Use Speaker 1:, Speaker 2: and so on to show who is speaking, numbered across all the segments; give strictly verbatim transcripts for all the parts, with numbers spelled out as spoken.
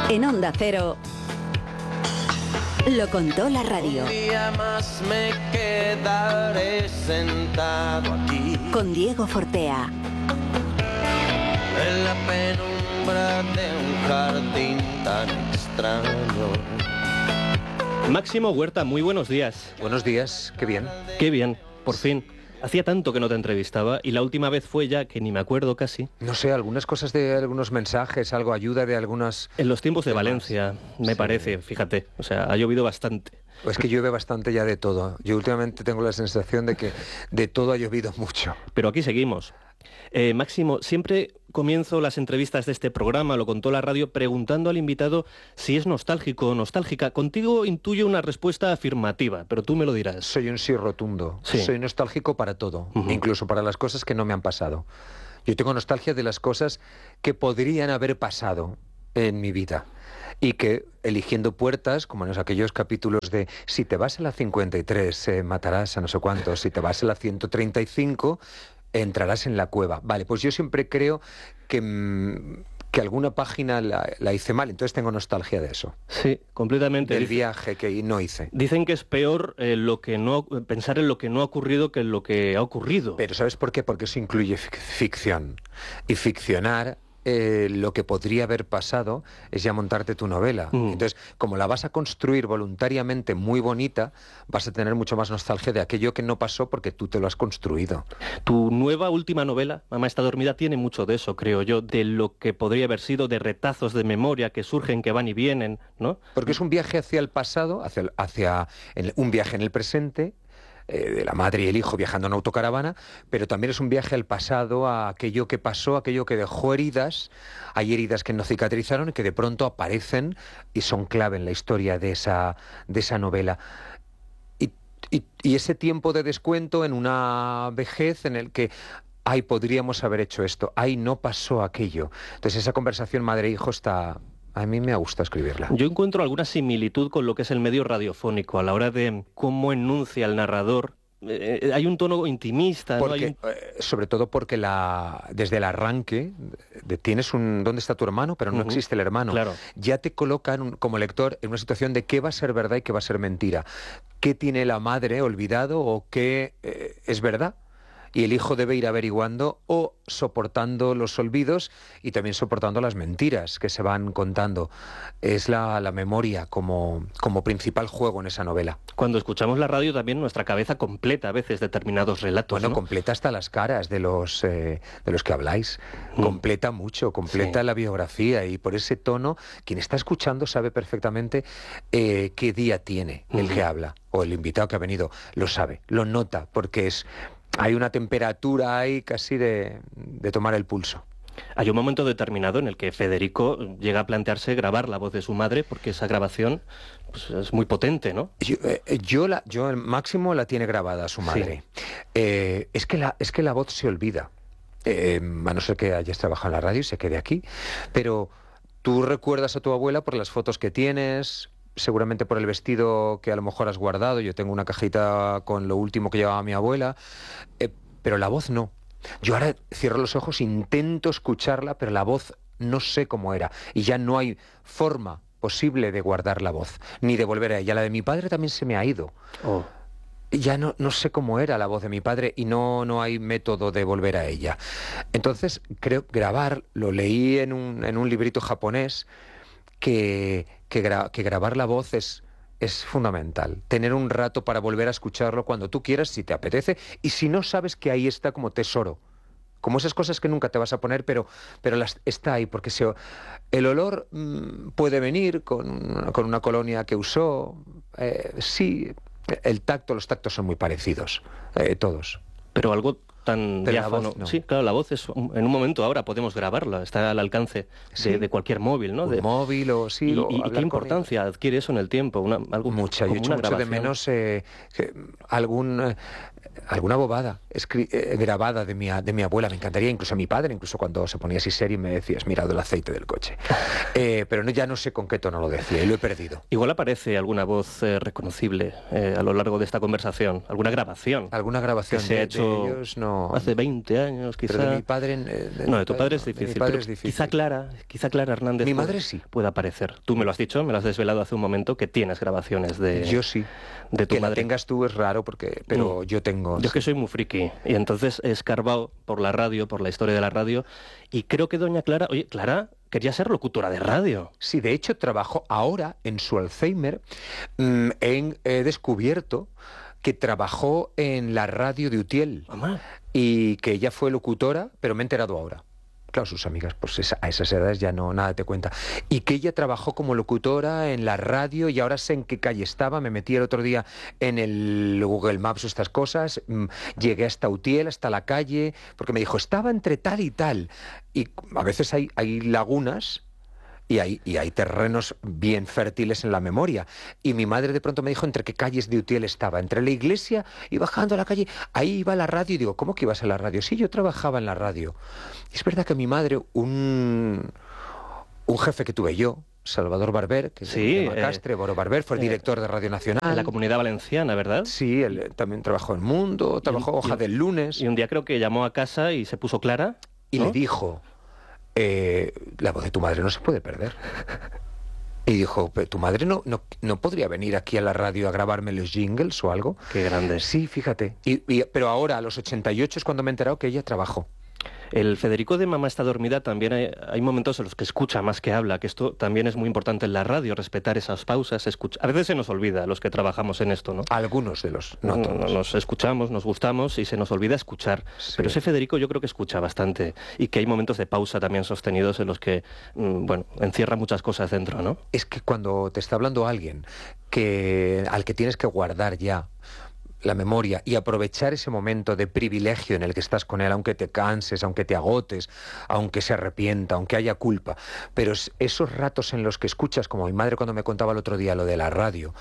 Speaker 1: En Onda Cero, lo contó la radio.
Speaker 2: Un día más me quedaré sentado aquí,
Speaker 1: Con Diego Fortea.
Speaker 2: en la penumbra de un jardín tan extraño.
Speaker 3: Máximo Huerta, muy buenos días.
Speaker 4: Buenos días, qué bien.
Speaker 3: Qué bien, por fin. Hacía tanto que no te entrevistaba y la última vez fue ya que ni me acuerdo casi.
Speaker 4: No sé, algunas cosas de algunos mensajes, algo ayuda de algunas...
Speaker 3: En los tiempos de
Speaker 4: temas.
Speaker 3: Valencia, me
Speaker 4: Sí.
Speaker 3: parece, fíjate. O sea, ha llovido bastante.
Speaker 4: Es que llueve bastante ya de todo. Yo últimamente tengo la sensación de que de todo ha llovido mucho.
Speaker 3: Pero aquí seguimos. Eh, Máximo, siempre comienzo las entrevistas de este programa, lo contó la radio, preguntando al invitado si es nostálgico o nostálgica. Contigo intuyo una respuesta afirmativa, pero tú me lo dirás.
Speaker 4: Soy un sí rotundo.
Speaker 3: Sí.
Speaker 4: Soy nostálgico para todo,
Speaker 3: Uh-huh.
Speaker 4: incluso para las cosas que no me han pasado. Yo tengo nostalgia de las cosas que podrían haber pasado en mi vida. Y que, eligiendo puertas, como en los, aquellos capítulos de si te vas a la cincuenta y tres, eh, matarás a no sé cuántos, si te vas a la ciento treinta y cinco, entrarás en la cueva. Vale, pues yo siempre creo que, mmm, que alguna página la, la hice mal, entonces tengo nostalgia de eso.
Speaker 3: Sí, completamente.
Speaker 4: Del
Speaker 3: Dice-
Speaker 4: viaje que no hice.
Speaker 3: Dicen que es peor eh, lo que no pensar en lo que no ha ocurrido que en lo que ha ocurrido.
Speaker 4: Pero ¿sabes por qué? Porque eso incluye fic- ficción. Y ficcionar eh, lo que podría haber pasado es ya montarte tu novela.
Speaker 3: Mm.
Speaker 4: Entonces, como la vas a construir voluntariamente muy bonita, vas a tener mucho más nostalgia de aquello que no pasó porque tú te lo has construido.
Speaker 3: Tu nueva última novela, Mamá está dormida, tiene mucho de eso, creo yo, de lo que podría haber sido, de retazos de memoria que surgen, que van y vienen, ¿no?
Speaker 4: Porque es un viaje hacia el pasado, hacia, el- hacia el- un viaje en el presente, eh, de la madre y el hijo viajando en autocaravana, pero también es un viaje al pasado, a aquello que pasó, aquello que dejó heridas. Hay heridas que no cicatrizaron y que de pronto aparecen y son clave en la historia de esa, de esa novela. Y, y- y ese tiempo de descuento en una vejez en el que ay, podríamos haber hecho esto, ay, no pasó aquello. Entonces esa conversación madre-hijo está... A mí me gusta escribirla.
Speaker 3: Yo encuentro alguna similitud con lo que es el medio radiofónico a la hora de cómo enuncia el narrador. Eh, eh, hay un tono intimista, ¿no? Hay
Speaker 4: Porque,
Speaker 3: un-
Speaker 4: eh, sobre todo porque la, desde el arranque de, tienes un ¿dónde está tu hermano? Pero no
Speaker 3: Ujú.
Speaker 4: existe el hermano.
Speaker 3: Claro.
Speaker 4: Ya te colocan un- como lector en una situación de qué va a ser verdad y qué va a ser mentira. ¿Qué tiene la madre olvidado o qué eh, es verdad? Y el hijo debe ir averiguando o soportando los olvidos y también soportando las mentiras que se van contando. Es la, la memoria como, como principal juego en esa novela.
Speaker 3: Cuando escuchamos la radio también nuestra cabeza completa a veces determinados relatos,
Speaker 4: Bueno,
Speaker 3: ¿no?
Speaker 4: completa hasta las caras de los eh, de los que habláis.
Speaker 3: Mm.
Speaker 4: Completa mucho, completa
Speaker 3: Sí.
Speaker 4: la biografía y por ese tono, quien está escuchando sabe perfectamente eh, qué día tiene el
Speaker 3: Mm.
Speaker 4: que habla o el invitado que ha venido. Lo sabe, lo nota, porque es hay una temperatura ahí casi de, de tomar el pulso.
Speaker 3: Hay un momento determinado en el que Federico llega a plantearse grabar la voz de su madre porque esa grabación pues, es muy potente, ¿no?
Speaker 4: Yo, eh, yo, la, yo el Máximo la tiene grabada su madre. Eh, es, que la, es que la voz se olvida. Eh, a no ser que hayas trabajado en la radio y se quede aquí. Pero tú recuerdas a tu abuela por las fotos que tienes, seguramente por el vestido que a lo mejor has guardado. Yo tengo una cajita con lo último que llevaba mi abuela. Eh, pero la voz no. Yo ahora cierro los ojos, intento escucharla, pero la voz no sé cómo era. Y ya no hay forma posible de guardar la voz, ni de volver a ella. La de mi padre también se me ha ido.
Speaker 3: Oh.
Speaker 4: Ya no, no sé cómo era la voz de mi padre y no, no hay método de volver a ella. Entonces, creo grabar, lo leí en un, en un librito japonés, que, que, gra, que grabar la voz es, es fundamental. Tener un rato para volver a escucharlo cuando tú quieras, si te apetece, y si no sabes que ahí está como tesoro. Como esas cosas que nunca te vas a poner, pero, pero las, está ahí, porque se, el olor mmm, puede venir con, con una colonia que usó. Eh, sí, el tacto, los tactos son muy parecidos, eh, todos.
Speaker 3: Pero algo tan
Speaker 4: Pero la
Speaker 3: diáfano.
Speaker 4: voz no.
Speaker 3: Sí, claro, la voz es un- en un momento ahora podemos grabarla, está al alcance de,
Speaker 4: Sí.
Speaker 3: de cualquier móvil, ¿no?
Speaker 4: Un
Speaker 3: De-
Speaker 4: móvil o sí.
Speaker 3: y,
Speaker 4: o
Speaker 3: y- y
Speaker 4: hablar
Speaker 3: qué
Speaker 4: con
Speaker 3: importancia adquiere eso en el tiempo, una, algo
Speaker 4: Mucha, yo
Speaker 3: como
Speaker 4: echo
Speaker 3: una
Speaker 4: mucho de
Speaker 3: grabación.
Speaker 4: menos eh, que, algún, eh, alguna bobada escri- eh, grabada de mi, a- de mi abuela. Me encantaría, incluso a mi padre, incluso cuando se ponía así serio y me decía, has mirado el aceite del coche. Eh, pero no, ya no sé con qué tono lo decía y lo he perdido.
Speaker 3: Igual aparece alguna voz eh, reconocible eh, a lo largo de esta conversación, alguna grabación.
Speaker 4: Alguna grabación
Speaker 3: Que se ha
Speaker 4: de,
Speaker 3: hecho-
Speaker 4: de ellos no, no...
Speaker 3: Hace veinte años, quizá.
Speaker 4: Pero de mi padre... eh, de
Speaker 3: No,
Speaker 4: mi
Speaker 3: de tu padre es difícil.
Speaker 4: de mi padre
Speaker 3: pero
Speaker 4: es difícil.
Speaker 3: Quizá Clara, quizá Clara Hernández
Speaker 4: Mi
Speaker 3: puede-
Speaker 4: madre sí.
Speaker 3: puede aparecer. Tú me lo has dicho, me lo has desvelado hace un momento, que tienes grabaciones de,
Speaker 4: Yo sí.
Speaker 3: de tu
Speaker 4: Que la
Speaker 3: madre.
Speaker 4: tengas tú es raro, porque pero
Speaker 3: Mm.
Speaker 4: yo tengo...
Speaker 3: Yo es que soy muy friki y entonces he escarbado por la radio, por la historia de la radio, y creo que doña Clara, oye, Clara quería ser locutora de radio.
Speaker 4: Sí, de hecho trabajo ahora en su Alzheimer. mm, en- he descubierto que trabajó en la radio de Utiel
Speaker 3: Mamá.
Speaker 4: y que ella fue locutora, pero me he enterado ahora. Claro, sus amigas, pues esa- a esas edades ya no, nada te cuenta. Y que ella trabajó como locutora en la radio y ahora sé en qué calle estaba. Me metí el otro día en el Google Maps, estas cosas. mm, Llegué hasta Utiel, hasta la calle, porque me dijo, estaba entre tal y tal. Y a veces hay, hay lagunas y hay, y hay terrenos bien fértiles en la memoria. Y mi madre de pronto me dijo entre qué calles de Utiel estaba. Entre la iglesia y bajando a la calle, ahí iba la radio. Y digo, ¿cómo que ibas a la radio? Sí, yo trabajaba en la radio. Y es verdad que mi madre, un, un jefe que tuve yo, Salvador Barber, que
Speaker 3: Sí,
Speaker 4: se llama
Speaker 3: eh,
Speaker 4: Castre, Boro Barber, fue
Speaker 3: eh,
Speaker 4: director de Radio Nacional.
Speaker 3: En la Comunidad Valenciana, ¿verdad?
Speaker 4: Sí, él eh, también trabajó en Mundo, trabajó en Hoja
Speaker 3: y-
Speaker 4: del Lunes.
Speaker 3: Y un día creo que llamó a casa y se puso Clara.
Speaker 4: Y
Speaker 3: ¿no?
Speaker 4: le dijo, eh, la voz de tu madre no se puede perder. Y dijo, "Pero tu madre no, no, no podría venir aquí a la radio a grabarme los jingles o algo".
Speaker 3: Qué grande.
Speaker 4: Sí, fíjate. Y, y- pero ahora, a los ochenta y ocho, es cuando me he enterado que ella trabajó.
Speaker 3: El Federico de Mamá está dormida también hay, hay momentos en los que escucha más que habla, que esto también es muy importante en la radio, respetar esas pausas, escucha. A veces se nos olvida, los que trabajamos en esto, ¿no?
Speaker 4: Algunos de los, no
Speaker 3: No-
Speaker 4: todos.
Speaker 3: Nos escuchamos, nos gustamos y se nos olvida escuchar.
Speaker 4: Sí.
Speaker 3: Pero ese Federico yo creo que escucha bastante y que hay momentos de pausa también sostenidos en los que, mm, bueno, encierra muchas cosas dentro, ¿no?
Speaker 4: Es que cuando te está hablando alguien que, al que tienes que guardar ya la memoria y aprovechar ese momento de privilegio en el que estás con él, aunque te canses, aunque te agotes, aunque se arrepienta, aunque haya culpa, pero es- esos ratos en los que escuchas, como mi madre cuando me contaba el otro día lo de la radio,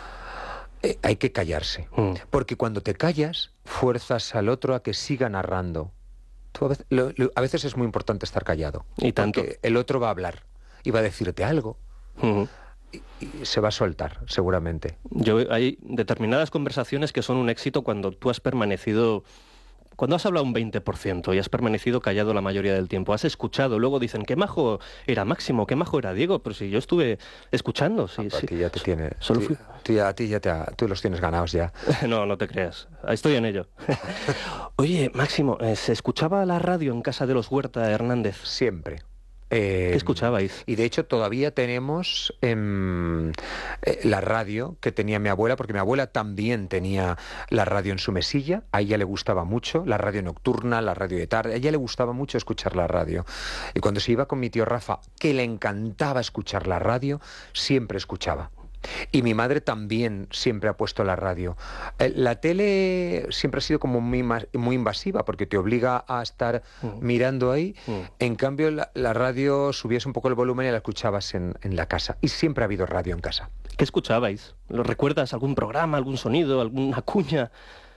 Speaker 4: eh, hay que callarse,
Speaker 3: Mm.
Speaker 4: porque cuando te callas, fuerzas al otro a que siga narrando. Tú a, veces, lo- lo- a veces es muy importante estar callado,
Speaker 3: Y tanto.
Speaker 4: porque el otro va a hablar y va a decirte algo.
Speaker 3: Ujú.
Speaker 4: Y se va a soltar, seguramente.
Speaker 3: Yo, hay determinadas conversaciones que son un éxito cuando tú has permanecido, cuando has hablado un veinte por ciento y has permanecido callado la mayoría del tiempo, has escuchado, luego dicen, qué majo era Máximo, qué majo era Diego, pero si yo estuve escuchando, sí,
Speaker 4: A
Speaker 3: sí.
Speaker 4: ti ya te tiene,
Speaker 3: Solo
Speaker 4: tú-
Speaker 3: fui-
Speaker 4: tú ya- a ti ya te ha- tú los tienes ganados ya.
Speaker 3: No, no te creas, estoy en ello. Oye, Máximo, eh, ¿se escuchaba la radio en casa de los Huerta Hernández?
Speaker 4: Siempre. Eh,
Speaker 3: ¿Qué escuchabais?
Speaker 4: Y de hecho todavía tenemos em, eh, la radio que tenía mi abuela, porque mi abuela también tenía la radio en su mesilla. A ella le gustaba mucho la radio nocturna, la radio de tarde. A ella le gustaba mucho escuchar la radio. Y cuando se iba con mi tío Rafa, que le encantaba escuchar la radio, siempre escuchaba. Y mi madre también siempre ha puesto la radio. Eh, La tele siempre ha sido como muy, ma- muy invasiva porque te obliga a estar
Speaker 3: Mm.
Speaker 4: mirando ahí.
Speaker 3: Mm.
Speaker 4: En cambio, la, la radio subías un poco el volumen y la escuchabas en, en la casa. Y siempre ha habido radio en casa.
Speaker 3: ¿Qué escuchabais? ¿Lo recuerdas? ¿Algún programa, algún sonido, alguna cuña?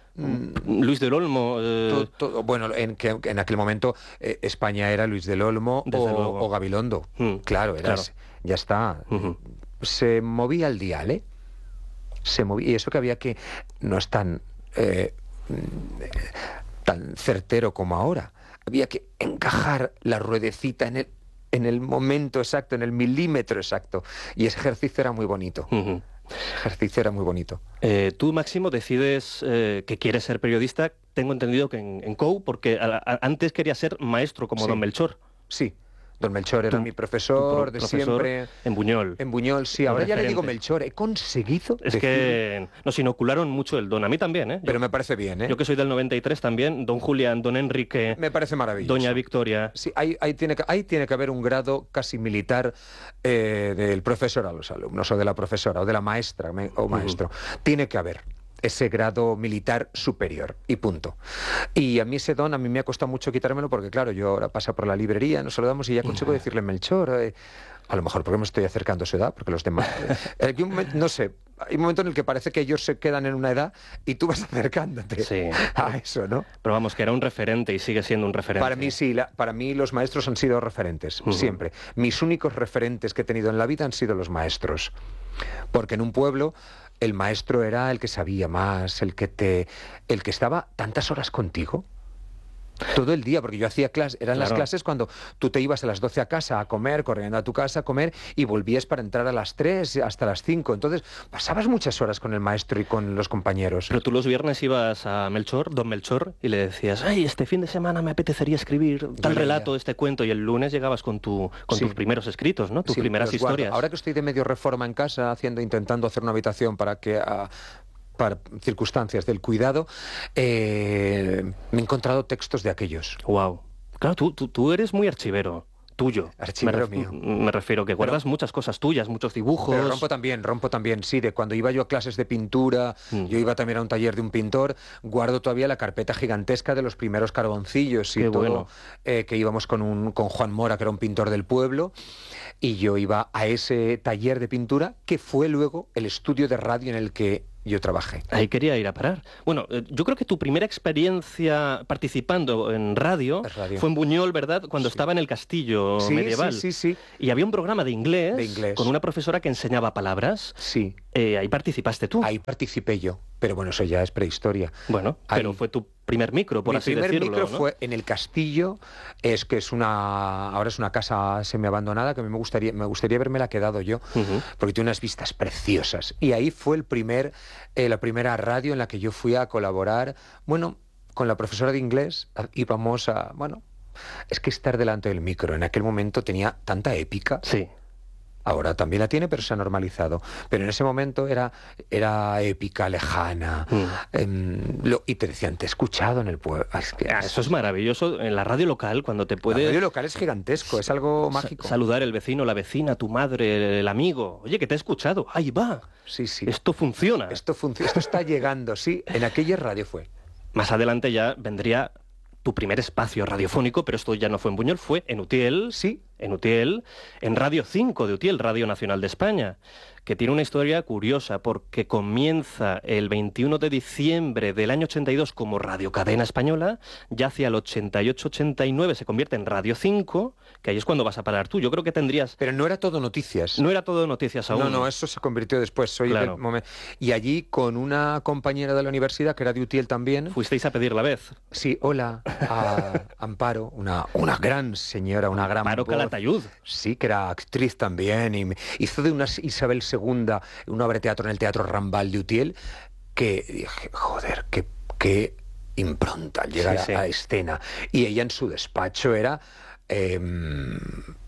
Speaker 3: Luis del Olmo. eh,
Speaker 4: Todo- todo- bueno, en, que, en aquel momento eh, España era Luis del Olmo
Speaker 3: Desde
Speaker 4: o,
Speaker 3: luego.
Speaker 4: o Gabilondo.
Speaker 3: Mm,
Speaker 4: Claro, era
Speaker 3: claro.
Speaker 4: ese. Ya está.
Speaker 3: Ujú.
Speaker 4: Se movía el dial, ¿eh? Se movía. Y eso que había que... No es tan... eh, mm, eh, tan certero como ahora. Había que encajar la ruedecita en el, en el momento exacto, en el milímetro exacto. Y ese ejercicio era muy bonito.
Speaker 3: Ujú.
Speaker 4: Ese ejercicio era muy bonito.
Speaker 3: Eh, tú, Máximo, decides eh, que quieres ser periodista, tengo entendido que en, en C O U, porque a- a- antes querías ser maestro como
Speaker 4: Sí.
Speaker 3: don Melchor.
Speaker 4: Sí, don Melchor era
Speaker 3: Tu-
Speaker 4: mi
Speaker 3: tu
Speaker 4: profesor
Speaker 3: pro-
Speaker 4: de
Speaker 3: profesor
Speaker 4: siempre.
Speaker 3: En Buñol.
Speaker 4: En Buñol, sí.
Speaker 3: Un
Speaker 4: Ahora ya le digo
Speaker 3: referente.
Speaker 4: Melchor. He conseguido
Speaker 3: Es
Speaker 4: decir-
Speaker 3: que nos inocularon mucho el don. A mí también, ¿eh? Yo,
Speaker 4: Pero me parece bien, ¿eh?
Speaker 3: yo que soy del noventa y tres también, don Julián, don Enrique,
Speaker 4: Me parece maravilloso.
Speaker 3: doña Victoria.
Speaker 4: Sí, ahí, ahí, tiene que, ahí tiene que haber un grado casi militar eh, del profesor a los alumnos, o de la profesora, o de la maestra me- o maestro. Tiene que haber ese grado militar superior, y punto. Y a mí ese don, a mí me ha costado mucho quitármelo, porque claro, yo ahora paso por la librería, nos saludamos y ya consigo decirle Melchor, eh, a lo mejor porque me estoy acercando a su edad, porque los demás... eh, hay un momento- no sé, hay un momento en el que parece que ellos se quedan en una edad y tú vas acercándote
Speaker 3: Sí.
Speaker 4: a eso, ¿no?
Speaker 3: Pero vamos, que era un referente y sigue siendo un referente.
Speaker 4: Para mí sí, la- para mí los maestros han sido referentes,
Speaker 3: Ujú.
Speaker 4: siempre. Mis únicos referentes que he tenido en la vida han sido los maestros. Porque en un pueblo el maestro era el que sabía más, el que te el que estaba tantas horas contigo. Todo el día, porque yo hacía clases, eran
Speaker 3: Claro.
Speaker 4: las clases cuando tú te ibas a las doce a casa a comer, corriendo a tu casa a comer, y volvías para entrar a las tres hasta las cinco. Entonces, pasabas muchas horas con el maestro y con los compañeros.
Speaker 3: Pero tú los viernes ibas a Melchor, don Melchor, y le decías, ay, este fin de semana me apetecería escribir tal
Speaker 4: leía.
Speaker 3: relato, este cuento, y el lunes llegabas con, tu, con
Speaker 4: Sí.
Speaker 3: tus primeros escritos, ¿no? Tus
Speaker 4: Sí,
Speaker 3: primeras
Speaker 4: los guardo.
Speaker 3: historias.
Speaker 4: Ahora que estoy de medio reforma en casa, haciendo, intentando hacer una habitación para que... ah, para circunstancias del cuidado, eh, me he encontrado textos de aquellos.
Speaker 3: Wow. Claro, tú, tú, tú eres muy archivero, tuyo.
Speaker 4: Archivero
Speaker 3: me,
Speaker 4: mío.
Speaker 3: Me refiero que guardas muchas cosas tuyas, muchos dibujos.
Speaker 4: Pero rompo también, rompo también, sí, de cuando iba yo a clases de pintura,
Speaker 3: Mm.
Speaker 4: yo iba también a un taller de un pintor, guardo todavía la carpeta gigantesca de los primeros carboncillos y
Speaker 3: Qué
Speaker 4: todo,
Speaker 3: bueno.
Speaker 4: eh, que íbamos con, un, con Juan Mora, que era un pintor del pueblo, y yo iba a ese taller de pintura, que fue luego el estudio de radio en el que yo trabajé.
Speaker 3: Ahí quería ir a parar. Bueno, eh, yo creo que tu primera experiencia participando en radio,
Speaker 4: Es radio.
Speaker 3: fue en Buñol, ¿verdad? Cuando
Speaker 4: Sí.
Speaker 3: estaba en el castillo
Speaker 4: Sí,
Speaker 3: medieval.
Speaker 4: sí, sí, sí.
Speaker 3: Y había un programa de inglés,
Speaker 4: De inglés.
Speaker 3: con una profesora que enseñaba palabras.
Speaker 4: Sí,
Speaker 3: Eh, ahí participaste tú.
Speaker 4: ahí participé yo, pero bueno, eso ya es prehistoria.
Speaker 3: Bueno,
Speaker 4: Ahí.
Speaker 3: pero fue tu primer micro, por
Speaker 4: Mi
Speaker 3: así
Speaker 4: primer
Speaker 3: decirlo,
Speaker 4: micro
Speaker 3: ¿no?
Speaker 4: fue en el castillo, es que es una, ahora es una casa semiabandonada que a mí me gustaría, me gustaría haberme quedado yo,
Speaker 3: Ujú.
Speaker 4: porque tiene unas vistas preciosas. Y ahí fue el primer, eh, la primera radio en la que yo fui a colaborar, bueno, con la profesora de inglés, a- íbamos a, bueno, es que estar delante del micro en aquel momento tenía tanta épica.
Speaker 3: Sí.
Speaker 4: Ahora también la tiene, pero se ha normalizado. Pero en ese momento era, era épica, lejana.
Speaker 3: Mm.
Speaker 4: em, lo- y te decían, te he escuchado en el pueblo. Es que
Speaker 3: Ah, eso es maravilloso. En la radio local, cuando te
Speaker 4: El
Speaker 3: puede
Speaker 4: radio local es gigantesco, es algo
Speaker 3: sa-
Speaker 4: mágico.
Speaker 3: saludar el vecino, la vecina, tu madre, el amigo. Oye, que te he escuchado. Ahí va.
Speaker 4: Sí, sí.
Speaker 3: Esto funciona.
Speaker 4: Esto, func- esto está llegando, sí. En aquella radio fue.
Speaker 3: Más adelante ya vendría tu primer espacio radiofónico, pero esto ya no fue en Buñol, fue en Utiel.
Speaker 4: Sí.
Speaker 3: En Utiel, en Radio cinco de Utiel, Radio Nacional de España, que tiene una historia curiosa porque comienza el veintiuno de diciembre del año ochenta y dos como radiocadena española, ya hacia el ochenta y ocho ochenta y nueve se convierte en Radio cinco, que ahí es cuando vas a parar tú. Yo creo que tendrías...
Speaker 4: Pero no era todo noticias.
Speaker 3: No era todo noticias aún.
Speaker 4: No, no, eso se convirtió después. Soy
Speaker 3: Claro.
Speaker 4: del momen- Y allí con una compañera de la universidad, que era de Utiel también.
Speaker 3: Fuisteis a pedir la vez.
Speaker 4: Sí, hola, a Amparo, una, una gran señora, una gran
Speaker 3: Paro
Speaker 4: voz.
Speaker 3: Calatayud.
Speaker 4: Sí, que era actriz también, y me- hizo de una Isabel segunda una obra de teatro en el Teatro Rambal de Utiel, que dije, joder, qué, qué impronta al llegar
Speaker 3: Sí, sí.
Speaker 4: a, a escena. Y ella en su despacho era... em,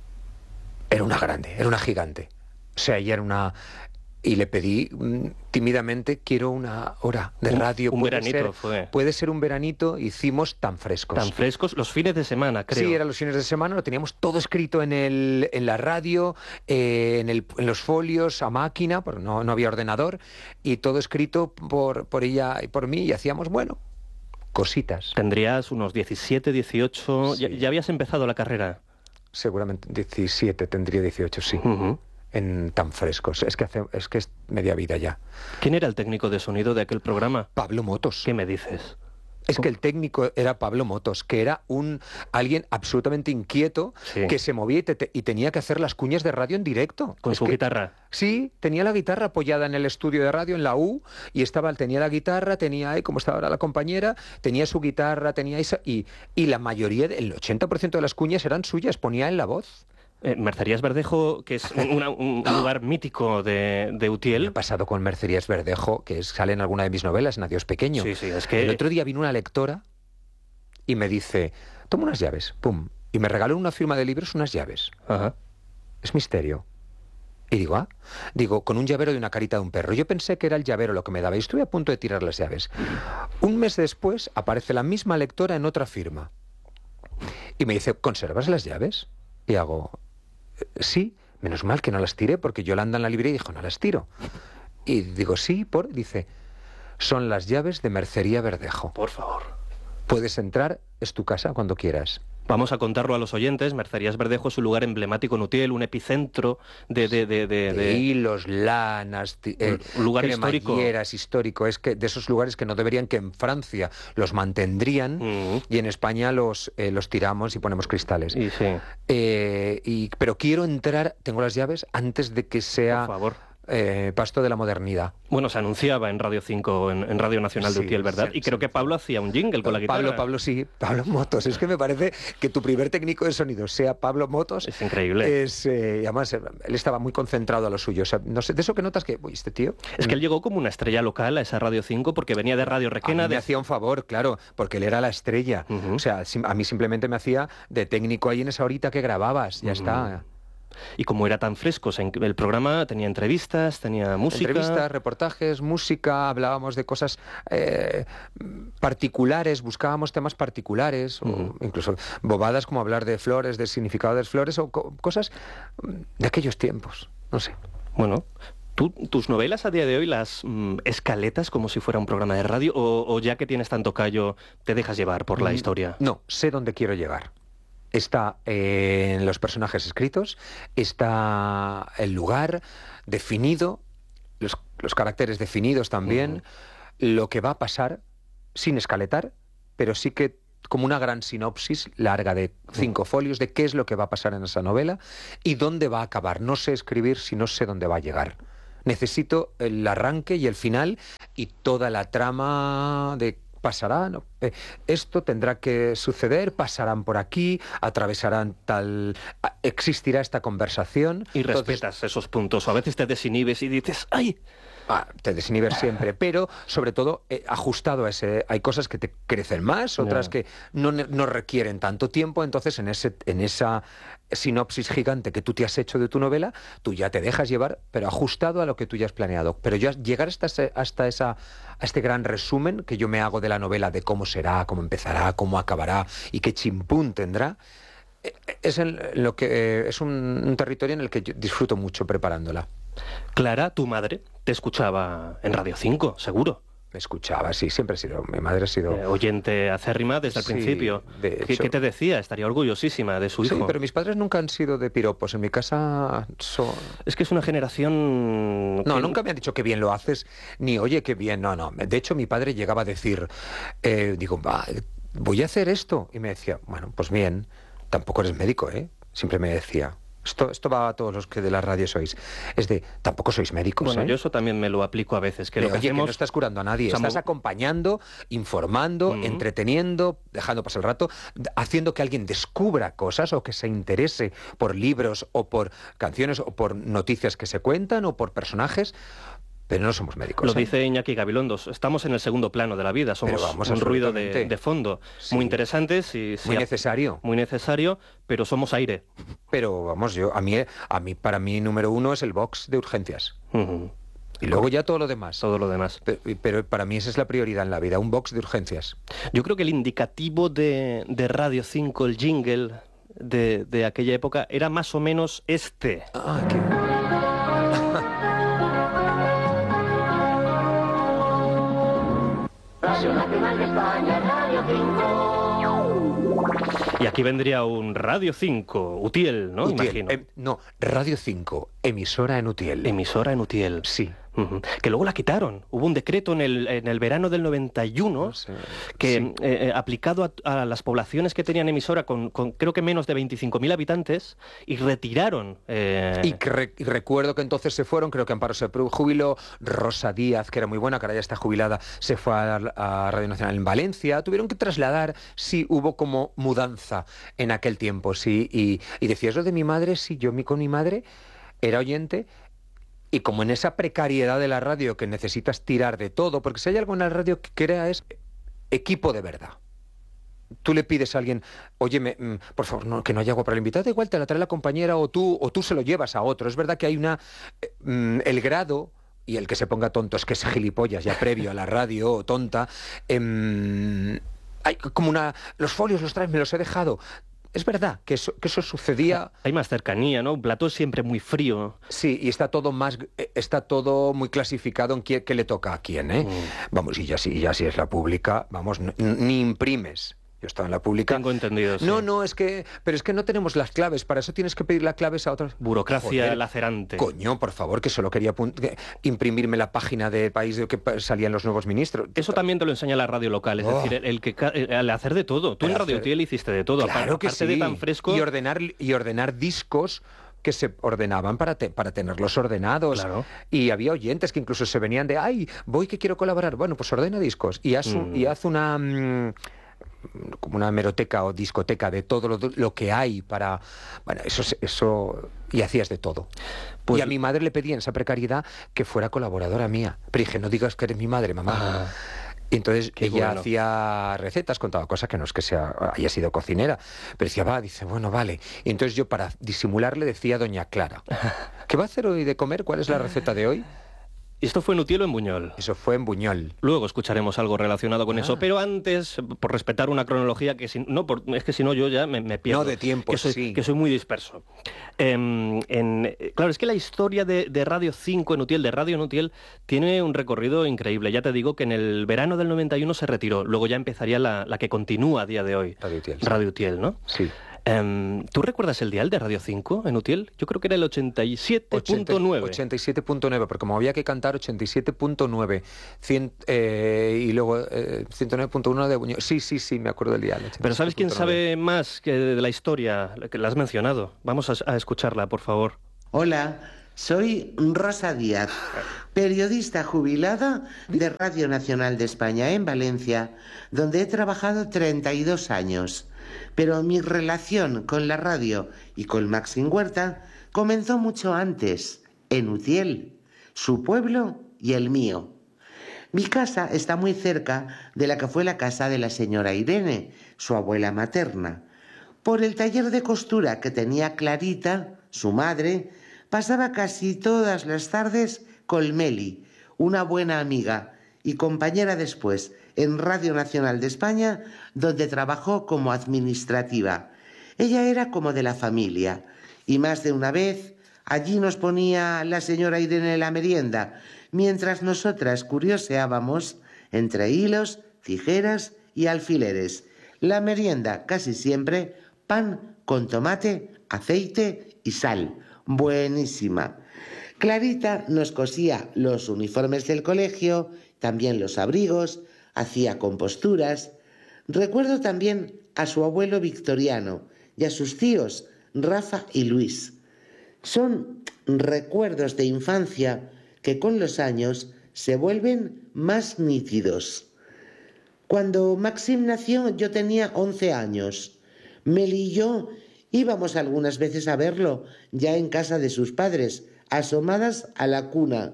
Speaker 4: era una grande, era una gigante. O sea, ella era una... Y le pedí mm, tímidamente, quiero una hora de
Speaker 3: Un-
Speaker 4: radio.
Speaker 3: un
Speaker 4: Puede
Speaker 3: veranito
Speaker 4: ser-
Speaker 3: fue.
Speaker 4: Puede ser un veranito, hicimos tan frescos.
Speaker 3: Tan frescos los fines de semana, creo.
Speaker 4: Sí, eran los fines de semana, lo teníamos todo escrito en, el, en la radio, eh, en, el, en los folios, a máquina, porque no, no había ordenador, y todo escrito por, por ella y por mí, y hacíamos, bueno, cositas.
Speaker 3: Tendrías unos diecisiete, dieciocho...
Speaker 4: Sí.
Speaker 3: Ya, ya habías empezado la carrera.
Speaker 4: Seguramente diecisiete, tendría dieciocho, sí,
Speaker 3: Ujú.
Speaker 4: en tan frescos. Es que, hace, es que es media vida ya.
Speaker 3: ¿Quién era el técnico de sonido de aquel programa?
Speaker 4: Pablo Motos.
Speaker 3: ¿Qué me dices?
Speaker 4: Es que el técnico era Pablo Motos, que era un alguien absolutamente inquieto,
Speaker 3: Sí.
Speaker 4: que se movía y, te- te- y tenía que hacer las cuñas de radio en directo.
Speaker 3: Con
Speaker 4: Es
Speaker 3: su
Speaker 4: que-
Speaker 3: guitarra.
Speaker 4: Sí, tenía la guitarra apoyada en el estudio de radio, en la U, y estaba, tenía la guitarra, tenía ahí, como está ahora la compañera, tenía su guitarra, tenía esa, y, y la mayoría, el ochenta por ciento de las cuñas eran suyas, ponía en la voz.
Speaker 3: Eh, Mercerías Verdejo, que es un, una- un lugar mítico de, de
Speaker 4: Me
Speaker 3: Utiel.
Speaker 4: ha pasado con Mercerías Verdejo, que es- sale en alguna de mis novelas, en Adiós Pequeño.
Speaker 3: Sí, sí, es que...
Speaker 4: El otro día vino una lectora y me dice, toma unas llaves, pum, y me regaló una firma de libros unas llaves.
Speaker 3: Ajá.
Speaker 4: Es misterio. Y digo, ah, digo, con un llavero de una carita de un perro. Yo pensé que era el llavero lo que me daba y estuve a punto de tirar las llaves. Un mes después aparece la misma lectora en otra firma. Y me dice, ¿conservas las llaves? Y hago, "Eh, sí, menos mal que no las tiré porque Yolanda en la librería dijo, no las tiro. Y digo, sí, por... Dice, son las llaves de Mercería Verdejo.
Speaker 3: Por favor.
Speaker 4: Puedes entrar, es tu casa cuando quieras.
Speaker 3: Vamos a contarlo a los oyentes. Mercerías Verdejo es un lugar emblemático en Utiel, un epicentro de... de, de, de-
Speaker 4: De
Speaker 3: de-
Speaker 4: hilos, lanas, ti- eh,
Speaker 3: Un lugar histórico.
Speaker 4: cremalleras, histórico. Es que de esos lugares que no deberían, que en Francia los mantendrían
Speaker 3: Mm.
Speaker 4: y en España los, eh, los tiramos y ponemos cristales.
Speaker 3: Y sí,
Speaker 4: Eh, y, pero quiero entrar, tengo las llaves, antes de que sea
Speaker 3: por favor.
Speaker 4: eh, pasto de la modernidad.
Speaker 3: Bueno, se anunciaba en Radio cinco, en, en Radio Nacional de
Speaker 4: Sí,
Speaker 3: Utiel, ¿verdad?
Speaker 4: sí,
Speaker 3: y creo
Speaker 4: sí,
Speaker 3: que
Speaker 4: sí.
Speaker 3: Pablo hacía un jingle con la guitarra.
Speaker 4: Pablo, Pablo sí, Pablo Motos. Es que me parece que tu primer técnico de sonido sea Pablo Motos.
Speaker 3: Es increíble.
Speaker 4: Es, eh, y además, eh, él estaba muy concentrado a lo suyo. O sea, no sé, de eso que notas que, uy, este tío...
Speaker 3: Es que él llegó como una estrella local a esa Radio cinco porque venía de Radio
Speaker 4: A mí
Speaker 3: Requena.
Speaker 4: me
Speaker 3: De...
Speaker 4: hacía un favor, claro, porque él era la estrella.
Speaker 3: Ujú.
Speaker 4: O sea, sim- a mí simplemente me hacía de técnico ahí en esa horita que grababas. Ya
Speaker 3: Ujú.
Speaker 4: está.
Speaker 3: Y como era tan fresco, o sea, el programa tenía entrevistas, tenía música...
Speaker 4: Entrevistas, reportajes, música, hablábamos de cosas eh, particulares, buscábamos temas particulares,
Speaker 3: Ujú.
Speaker 4: o incluso bobadas como hablar de flores, del significado de las flores, o co- cosas de aquellos tiempos, no sé.
Speaker 3: Bueno, ¿tú, tus novelas a día de hoy las mm, escaletas como si fuera un programa de radio o, o ya que tienes tanto callo te dejas llevar por la
Speaker 4: Mm,
Speaker 3: historia?
Speaker 4: No, sé dónde quiero llegar. Está eh, en los personajes escritos, está el lugar definido, los, los caracteres definidos también, lo que va a pasar sin escaletar, pero sí que como una gran sinopsis larga de cinco folios de qué es lo que va a pasar en esa novela y dónde va a acabar. No sé escribir si no sé dónde va a llegar. Necesito el arranque y el final y toda la trama de pasará, no, eh, esto tendrá que suceder, pasarán por aquí, atravesarán tal... a- existirá esta conversación.
Speaker 3: Y
Speaker 4: Entonces,
Speaker 3: respetas esos puntos, o a veces te desinhibes y dices, ¡ay!
Speaker 4: ah, te desinhibes siempre, pero sobre todo eh, ajustado a ese... Hay cosas que te crecen más, otras
Speaker 3: Ya.
Speaker 4: que no, ne- no requieren tanto tiempo, entonces en, ese, en esa sinopsis gigante que tú te has hecho de tu novela, tú ya te dejas llevar, pero ajustado a lo que tú ya has planeado. Pero ya llegar hasta, ese- hasta esa, a este gran resumen que yo me hago de la novela, de cómo será, cómo empezará, cómo acabará y qué chimpún tendrá, eh, es, en lo que, eh, es un, un territorio en el que yo disfruto mucho preparándola.
Speaker 3: Clara, tu madre, te escuchaba en Radio cinco, seguro.
Speaker 4: Me escuchaba, sí, siempre he sido, mi madre ha sido...
Speaker 3: Eh, oyente acérrima desde el
Speaker 4: Sí,
Speaker 3: principio.
Speaker 4: de
Speaker 3: ¿Qué,
Speaker 4: hecho-
Speaker 3: qué te decía? Estaría orgullosísima de su
Speaker 4: Sí,
Speaker 3: hijo.
Speaker 4: pero mis padres nunca han sido de piropos. En mi casa son...
Speaker 3: Es que es una generación...
Speaker 4: No,
Speaker 3: que-
Speaker 4: nunca me han dicho que bien lo haces, ni oye, qué bien, no, no. De hecho, mi padre llegaba a decir, eh, digo, va, voy a hacer esto. Y me decía, bueno, pues bien, tampoco eres médico, ¿eh? Siempre me decía. Esto, esto va a todos los que de la radio sois. Es de, tampoco sois médicos,
Speaker 3: Bueno,
Speaker 4: ¿eh?
Speaker 3: yo eso también me lo aplico a veces. Que
Speaker 4: De,
Speaker 3: lo que
Speaker 4: oye,
Speaker 3: hacemos...
Speaker 4: que no estás curando a nadie,
Speaker 3: o sea,
Speaker 4: estás
Speaker 3: mo-
Speaker 4: acompañando, informando,
Speaker 3: Ujú.
Speaker 4: entreteniendo, dejando pasar el rato, d- haciendo que alguien descubra cosas o que se interese por libros o por canciones o por noticias que se cuentan o por personajes, pero no somos médicos.
Speaker 3: Lo
Speaker 4: ¿eh?
Speaker 3: dice Iñaki Gabilondos. Estamos en el segundo plano de la vida. Somos
Speaker 4: Pero vamos,
Speaker 3: un ruido de,
Speaker 4: absolutamente.
Speaker 3: de fondo.
Speaker 4: Sí.
Speaker 3: Muy interesantes y sí,
Speaker 4: Muy
Speaker 3: a-
Speaker 4: necesario.
Speaker 3: muy necesario, pero somos aire.
Speaker 4: Pero vamos, yo a mí, a mí para mí número uno es el box de urgencias.
Speaker 3: Ujú.
Speaker 4: Y luego ya todo lo demás.
Speaker 3: Todo lo demás.
Speaker 4: Pero, pero para mí esa es la prioridad en la vida, un box de urgencias.
Speaker 3: Yo creo que el indicativo de, de Radio cinco, el jingle de, de aquella época, era más o menos este.
Speaker 4: Ah, qué...
Speaker 3: Y aquí vendría un Radio cinco, Utiel, ¿no?
Speaker 4: Utiel,
Speaker 3: Imagino.
Speaker 4: em, no, Radio cinco, emisora en Utiel.
Speaker 3: Emisora en Utiel.
Speaker 4: Sí.
Speaker 3: Ujú. Que luego la quitaron. Hubo un decreto en el, en el verano del noventa y uno
Speaker 4: No sé,
Speaker 3: que,
Speaker 4: sí.
Speaker 3: eh, eh, aplicado a, a las poblaciones que tenían emisora con, con creo que menos de veinticinco mil habitantes, y retiraron... eh,
Speaker 4: Y, que re- y recuerdo que entonces se fueron, creo que Amparo se pro- jubiló, Rosa Díaz, que era muy buena, que ahora ya está jubilada, se fue a, a Radio Nacional en Valencia, tuvieron que trasladar, sí, hubo como mudanza en aquel tiempo, sí, y, y decías lo de mi madre, sí, yo mi, con mi madre era oyente, y como en esa precariedad de la radio que necesitas tirar de todo, porque si hay algo en la radio que crea es equipo de verdad. Tú le pides a alguien, oye, me, mm, por favor, no, que no haya agua para el invitado, da igual, te la trae la compañera o tú, o tú se lo llevas a otro. Es verdad que hay una... eh, mm, el grado, y el que se ponga tonto es que es gilipollas ya previo a la radio o tonta, em, hay como una... Los folios los traes, me los he dejado. Es verdad que eso, que eso sucedía...
Speaker 3: Hay más cercanía, ¿no? Un plató es siempre muy frío.
Speaker 4: Sí, y está todo más, eh, está todo muy clasificado en qué, qué le toca a quién, ¿eh?
Speaker 3: Mm.
Speaker 4: Vamos, y ya si, ya si es la pública, vamos, n- ni imprimes. Yo estaba en la pública.
Speaker 3: Tengo entendido, sí.
Speaker 4: No, no, es que, pero es que no tenemos las claves, para eso tienes que pedir las claves a otros.
Speaker 3: Burocracia
Speaker 4: Joder,
Speaker 3: lacerante.
Speaker 4: Coño, por favor, que solo quería apun- que- imprimirme la página de país de que pa- salían los nuevos ministros.
Speaker 3: Eso también te lo enseña la radio local, es
Speaker 4: Oh.
Speaker 3: decir, el, el que ca- el, el hacer de todo. Tú
Speaker 4: El
Speaker 3: en Radio
Speaker 4: hacer-
Speaker 3: Utiel hiciste de todo,
Speaker 4: Claro
Speaker 3: aparte
Speaker 4: que sí.
Speaker 3: de tan fresco.
Speaker 4: Y ordenar, y ordenar discos que se ordenaban para, te, para tenerlos ordenados.
Speaker 3: Claro.
Speaker 4: Y había oyentes que incluso se venían de, ay, voy que quiero colaborar. Bueno, pues ordena discos y haz, un,
Speaker 3: Mm.
Speaker 4: y haz una... Mmm, como una hemeroteca o discoteca de todo lo, lo que hay para... Bueno, eso, eso... Y hacías de todo.
Speaker 3: Pues...
Speaker 4: Y a mi madre le pedí en esa precariedad que fuera colaboradora mía. Pero dije, no digas que eres mi madre, mamá.
Speaker 3: Ah.
Speaker 4: Y entonces
Speaker 3: Qué
Speaker 4: ella
Speaker 3: bueno.
Speaker 4: hacía recetas, contaba cosas que no es que sea, haya sido cocinera, pero decía, va, dice, bueno, vale. Y entonces yo para disimularle decía doña Clara, ¿qué va a hacer hoy de comer? ¿Cuál es la receta de hoy?
Speaker 3: ¿Esto fue en Utiel o en Buñol?
Speaker 4: Eso fue en Buñol.
Speaker 3: Luego escucharemos algo relacionado con
Speaker 4: Ah.
Speaker 3: eso, pero antes, por respetar una cronología que si, no, por, es que si no yo ya me, me pierdo.
Speaker 4: No, de tiempo,
Speaker 3: que soy,
Speaker 4: sí.
Speaker 3: Que soy muy disperso. Eh, en, claro, es que la historia de, de Radio cinco en Utiel, de Radio en Utiel, tiene un recorrido increíble. Ya te digo que en el verano del noventa y uno se retiró, luego ya empezaría la, la que continúa a día de hoy.
Speaker 4: Radio Utiel. Sí.
Speaker 3: Radio Utiel, ¿no?
Speaker 4: Sí.
Speaker 3: Eh, ¿Tú recuerdas el dial de Radio cinco en Utiel? Yo creo que era el ochenta y siete punto nueve.
Speaker 4: ochenta y siete punto nueve, porque como había que cantar ochenta y siete punto nueve cien, eh, y luego eh, ciento nueve punto uno de Buñol. Sí, sí, sí, me acuerdo del dial.
Speaker 3: Pero ¿sabes quién
Speaker 4: ochenta y siete punto nueve.
Speaker 3: sabe más que de la historia? Que la has mencionado. Vamos a, a escucharla, por favor.
Speaker 5: Hola, soy Rosa Díaz, periodista jubilada de Radio Nacional de España en Valencia, donde he trabajado treinta y dos años. Pero mi relación con la radio y con Maxim Huerta comenzó mucho antes, en Utiel, su pueblo y el mío. Mi casa está muy cerca de la que fue la casa de la señora Irene, su abuela materna. Por el taller de costura que tenía Clarita, su madre, pasaba casi todas las tardes con Meli, una buena amiga y compañera después en Radio Nacional de España, donde trabajó como administrativa. Ella era como de la familia, y más de una vez allí nos ponía la señora Irene la merienda, mientras nosotras curioseábamos entre hilos, tijeras y alfileres. La merienda casi siempre pan con tomate, aceite y sal. Buenísima. Clarita nos cosía los uniformes del colegio, también los abrigos, hacía composturas. Recuerdo también a su abuelo Victoriano y a sus tíos Rafa y Luis. Son recuerdos de infancia que con los años se vuelven más nítidos. Cuando Maxim nació yo tenía once años. Meli y yo íbamos algunas veces a verlo ya en casa de sus padres, asomadas a la cuna.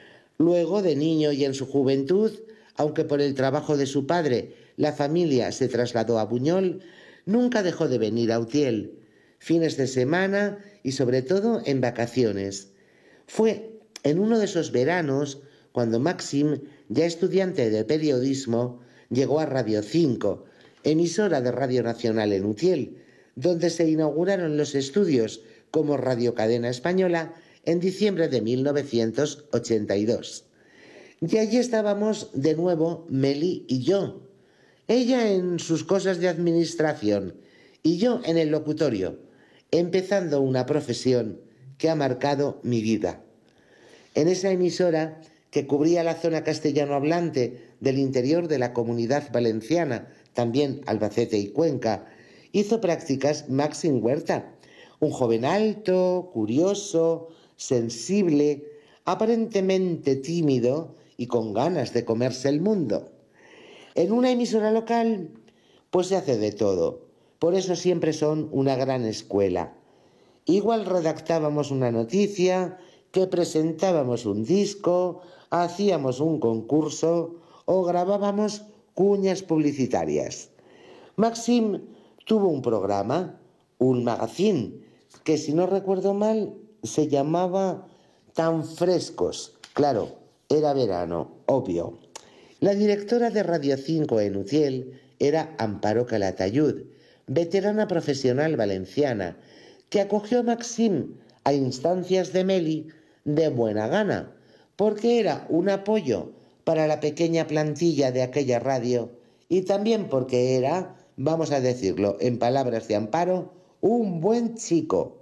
Speaker 5: Luego, de niño y en su juventud, aunque por el trabajo de su padre la familia se trasladó a Buñol, nunca dejó de venir a Utiel, fines de semana y sobre todo en vacaciones. Fue en uno de esos veranos cuando Maxim, ya estudiante de periodismo, llegó a Radio cinco, emisora de Radio Nacional en Utiel, donde se inauguraron los estudios como radiocadena española en diciembre de mil novecientos ochenta y dos. Y allí estábamos de nuevo Meli y yo, ella en sus cosas de administración y yo en el locutorio, empezando una profesión que ha marcado mi vida. En esa emisora, que cubría la zona castellano hablante del interior de la Comunidad Valenciana, también Albacete y Cuenca, hizo prácticas Maxim Huerta, un joven alto, curioso, sensible, aparentemente tímido y con ganas de comerse el mundo. En una emisora local, pues se hace de todo. Por eso siempre son una gran escuela. Igual redactábamos una noticia, que presentábamos un disco, hacíamos un concurso o grabábamos cuñas publicitarias. Maxim tuvo un programa, un magazine, que si no recuerdo mal se llamaba Tan Frescos. Claro, era verano, obvio. La directora de Radio cinco en Utiel era Amparo Calatayud, veterana profesional valenciana, que acogió a Maxim a instancias de Meli de buena gana, porque era un apoyo para la pequeña plantilla de aquella radio y también porque era, vamos a decirlo en palabras de Amparo, un buen chico.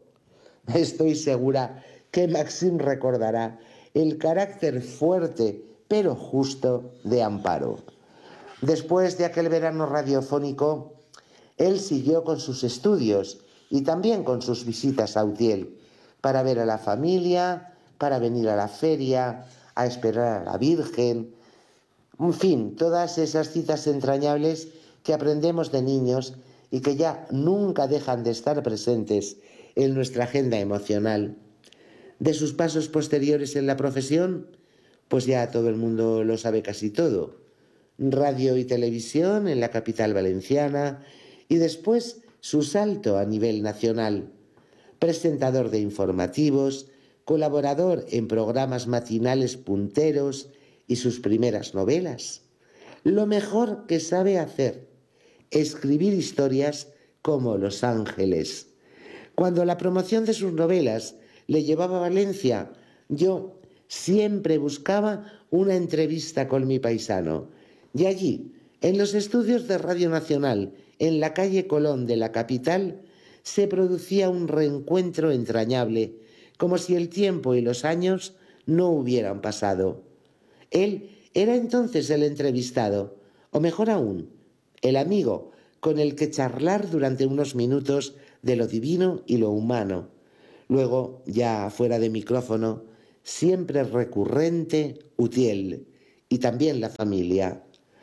Speaker 5: Estoy segura que Maxim recordará el carácter fuerte pero justo de Amparo. Después de aquel verano radiofónico, él siguió con sus estudios y también con sus visitas a Utiel. para ver a la familia, para venir a la feria, a esperar a la Virgen. En fin, todas esas citas entrañables que aprendemos de niños y que ya nunca dejan de estar presentes en nuestra agenda emocional. De sus pasos posteriores en la profesión, pues ya todo el mundo lo sabe casi todo. Radio y televisión en la capital valenciana y después su salto a nivel nacional. Presentador de informativos, colaborador en programas matinales punteros y sus primeras novelas. Lo mejor que sabe hacer, escribir historias como Los Ángeles. Cuando la promoción de sus novelas le llevaba a Valencia, yo siempre buscaba una entrevista con mi paisano. Y allí, en los estudios de Radio Nacional, en la calle Colón de la capital, se producía un reencuentro entrañable, como si el tiempo y los años no hubieran pasado. Él era entonces el entrevistado, o mejor aún, el amigo con el que charlar durante unos minutos de lo divino y lo humano. Luego, ya fuera de micrófono, siempre recurrente, Utiel, y también la familia.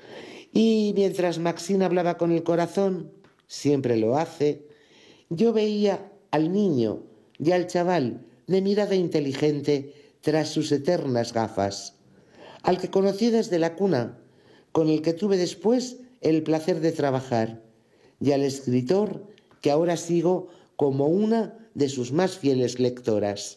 Speaker 5: Y mientras Maxine hablaba con el corazón, siempre lo hace, yo veía al niño y al chaval de mirada inteligente tras sus eternas gafas, al que conocí desde la cuna, con el que tuve después el placer de trabajar, y al escritor que ahora sigo como una de sus más fieles lectoras.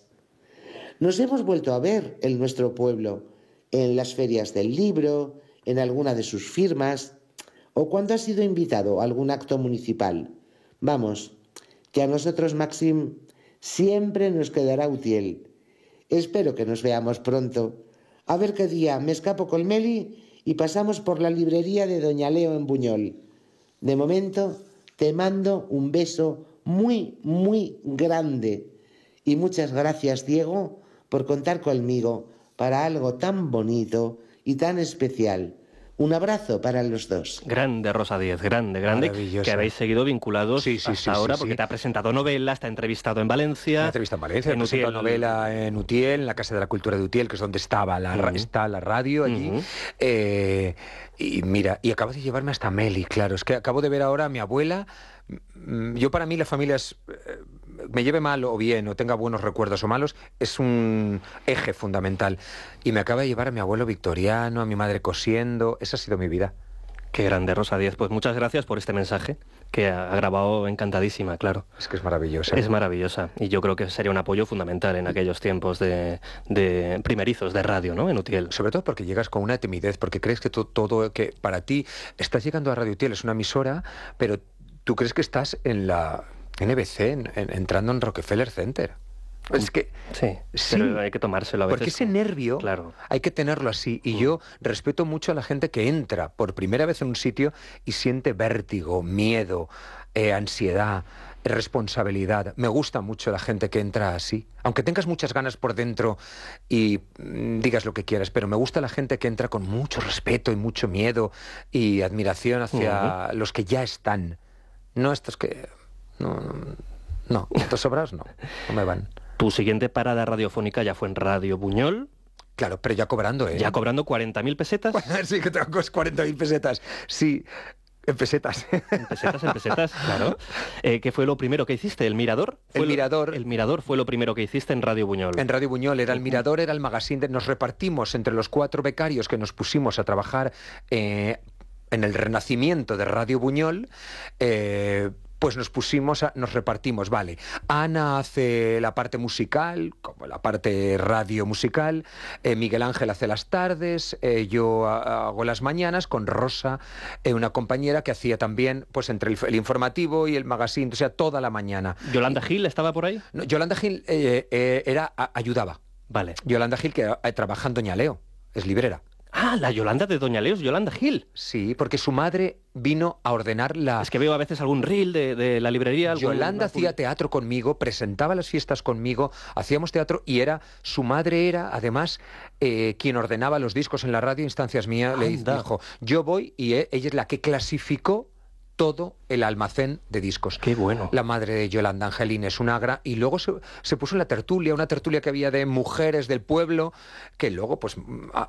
Speaker 5: Nos hemos vuelto a ver en nuestro pueblo, en las ferias del libro, en alguna de sus firmas, o cuando ha sido invitado a algún acto municipal. Vamos, que a nosotros, Maxim, siempre nos quedará Utiel. Espero que nos veamos pronto. A ver qué día me escapo con Meli y pasamos por la librería de Doña Leo en Buñol. De momento, te mando un beso muy, muy grande. Y muchas gracias, Diego, por contar conmigo para algo tan bonito y tan especial. Un abrazo para los dos.
Speaker 3: Grande, Rosa Díez, grande, grande, que habéis seguido vinculados
Speaker 4: sí, sí,
Speaker 3: hasta
Speaker 4: sí,
Speaker 3: ahora,
Speaker 4: sí,
Speaker 3: porque
Speaker 4: sí.
Speaker 3: te ha presentado novelas, te ha entrevistado en Valencia.
Speaker 4: Me ha entrevistado en Valencia,
Speaker 3: en
Speaker 4: he presentado
Speaker 3: Utiel.
Speaker 4: novela en Utiel, en la Casa de la Cultura de Utiel, que es donde estaba la,
Speaker 3: Uh-huh.
Speaker 4: está la radio allí.
Speaker 3: Uh-huh.
Speaker 4: eh, y mira, y acabo de llevarme hasta Meli, claro, es que acabo de ver ahora a mi abuela. Yo, para mí, la familia es, eh, me lleve mal o bien, o tenga buenos recuerdos o malos, es un eje fundamental. Y me acaba de llevar a mi abuelo victoriano, a mi madre cosiendo. Esa ha sido mi vida.
Speaker 3: Qué grande, Rosa Díez. Pues muchas gracias por este mensaje, que ha grabado encantadísima, claro.
Speaker 4: Es que es maravillosa.
Speaker 3: Es maravillosa. Y yo creo que sería un apoyo fundamental en aquellos tiempos de, de primerizos de radio, ¿no? En Utiel.
Speaker 4: Sobre todo porque llegas con una timidez, porque crees que to- todo, que para ti estás llegando a Radio Utiel, es una emisora, pero tú crees que estás en la N B C, en, en, entrando en Rockefeller Center. Es que
Speaker 3: Sí,
Speaker 4: sí,
Speaker 3: pero hay que tomárselo a veces.
Speaker 4: porque ese nervio,
Speaker 3: claro,
Speaker 4: hay que tenerlo así. Y
Speaker 3: Mm.
Speaker 4: yo respeto mucho a la gente que entra por primera vez en un sitio y siente vértigo, miedo, eh, ansiedad, responsabilidad. Me gusta mucho la gente que entra así. Aunque tengas muchas ganas por dentro y mm, digas lo que quieras, pero me gusta la gente que entra con mucho respeto y mucho miedo y admiración hacia los que ya están. No estos que... No, no, estos sobrados no, no me van.
Speaker 3: Tu siguiente parada radiofónica ya fue en Radio Buñol,
Speaker 4: Claro, pero ya cobrando, ¿eh?
Speaker 3: ya cobrando cuarenta mil pesetas.
Speaker 4: Sí, que tengo cuarenta mil pesetas. Sí, en pesetas.
Speaker 3: En pesetas, en pesetas, claro. Eh, ¿Qué fue lo primero que hiciste? ¿El Mirador? Fue
Speaker 4: El
Speaker 3: lo-
Speaker 4: Mirador.
Speaker 3: El Mirador fue lo primero que hiciste en Radio Buñol.
Speaker 4: En Radio Buñol era el Mirador, era el magazine. De, nos repartimos entre los cuatro becarios que nos pusimos a trabajar eh, en el renacimiento de Radio Buñol. Eh, pues nos pusimos, a, nos repartimos, vale. Ana hace la parte musical, como la parte radio musical, eh, Miguel Ángel hace las tardes, eh, yo a, hago las mañanas con Rosa, eh, una compañera que hacía también, pues entre el, el informativo y el magazine, o sea, toda la mañana.
Speaker 3: ¿Yolanda Gil estaba por ahí?
Speaker 4: No, Yolanda Gil eh, eh, era, a, ayudaba.
Speaker 3: Vale.
Speaker 4: Yolanda Gil, que eh, trabaja en Doña Leo, es librera.
Speaker 3: Ah, la Yolanda de Doña Leos, Yolanda Gil.
Speaker 4: Sí, porque su madre vino a ordenar la...
Speaker 3: Es que veo a veces algún reel de, de la librería. algún-
Speaker 4: Yolanda
Speaker 3: algún-
Speaker 4: hacía teatro conmigo, presentaba las fiestas conmigo, hacíamos teatro y era, su madre era, además, eh, quien ordenaba los discos en la radio, instancias mías, le
Speaker 3: Anda.
Speaker 4: dijo, yo voy y eh, ella es la que clasificó todo el almacén de discos.
Speaker 3: Qué bueno.
Speaker 4: La madre de Yolanda Angelín es una gran... Y luego se, se puso en la tertulia, una tertulia que había de mujeres del pueblo, que luego, pues... A,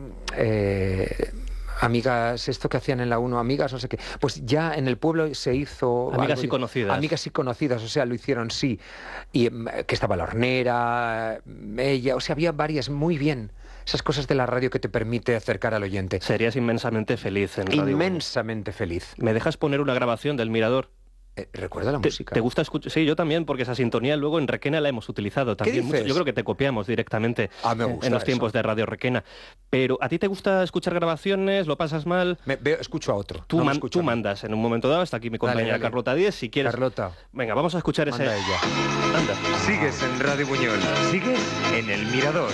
Speaker 4: eh, amigas, esto que hacían en la uno, amigas, no sé qué, pues ya en el pueblo se hizo...
Speaker 3: Amigas
Speaker 4: algo,
Speaker 3: y conocidas.
Speaker 4: Amigas y conocidas, o sea, lo hicieron, sí. Y que estaba la hornera, ella, o sea, había varias, muy bien. Esas cosas de la radio que te permite acercar al oyente.
Speaker 3: Serías inmensamente feliz en Radio
Speaker 4: Inmensamente Uno. Feliz.
Speaker 3: ¿Me dejas poner una grabación del Mirador?
Speaker 4: Eh, ¿Recuerda la
Speaker 3: ¿Te,
Speaker 4: música?
Speaker 3: ¿Te gusta escuchar? Sí, yo también, porque esa sintonía luego en Requena la hemos utilizado también mucho. Yo creo que te copiamos directamente
Speaker 4: ah, me gusta
Speaker 3: en los
Speaker 4: eso.
Speaker 3: tiempos de Radio Requena. Pero ¿a ti te gusta escuchar grabaciones? ¿Lo pasas mal?
Speaker 4: Me, veo, escucho a otro.
Speaker 3: Tú,
Speaker 4: no
Speaker 3: man,
Speaker 4: escucho
Speaker 3: tú mandas en un momento dado. Está aquí mi compañera
Speaker 4: dale, dale.
Speaker 3: Carlota Díez. Si quieres...
Speaker 4: Carlota.
Speaker 3: Venga, vamos a escuchar
Speaker 4: Manda
Speaker 3: ese...
Speaker 4: ella.
Speaker 3: Anda.
Speaker 6: Sigues en Radio Buñol, sigues en El Mirador.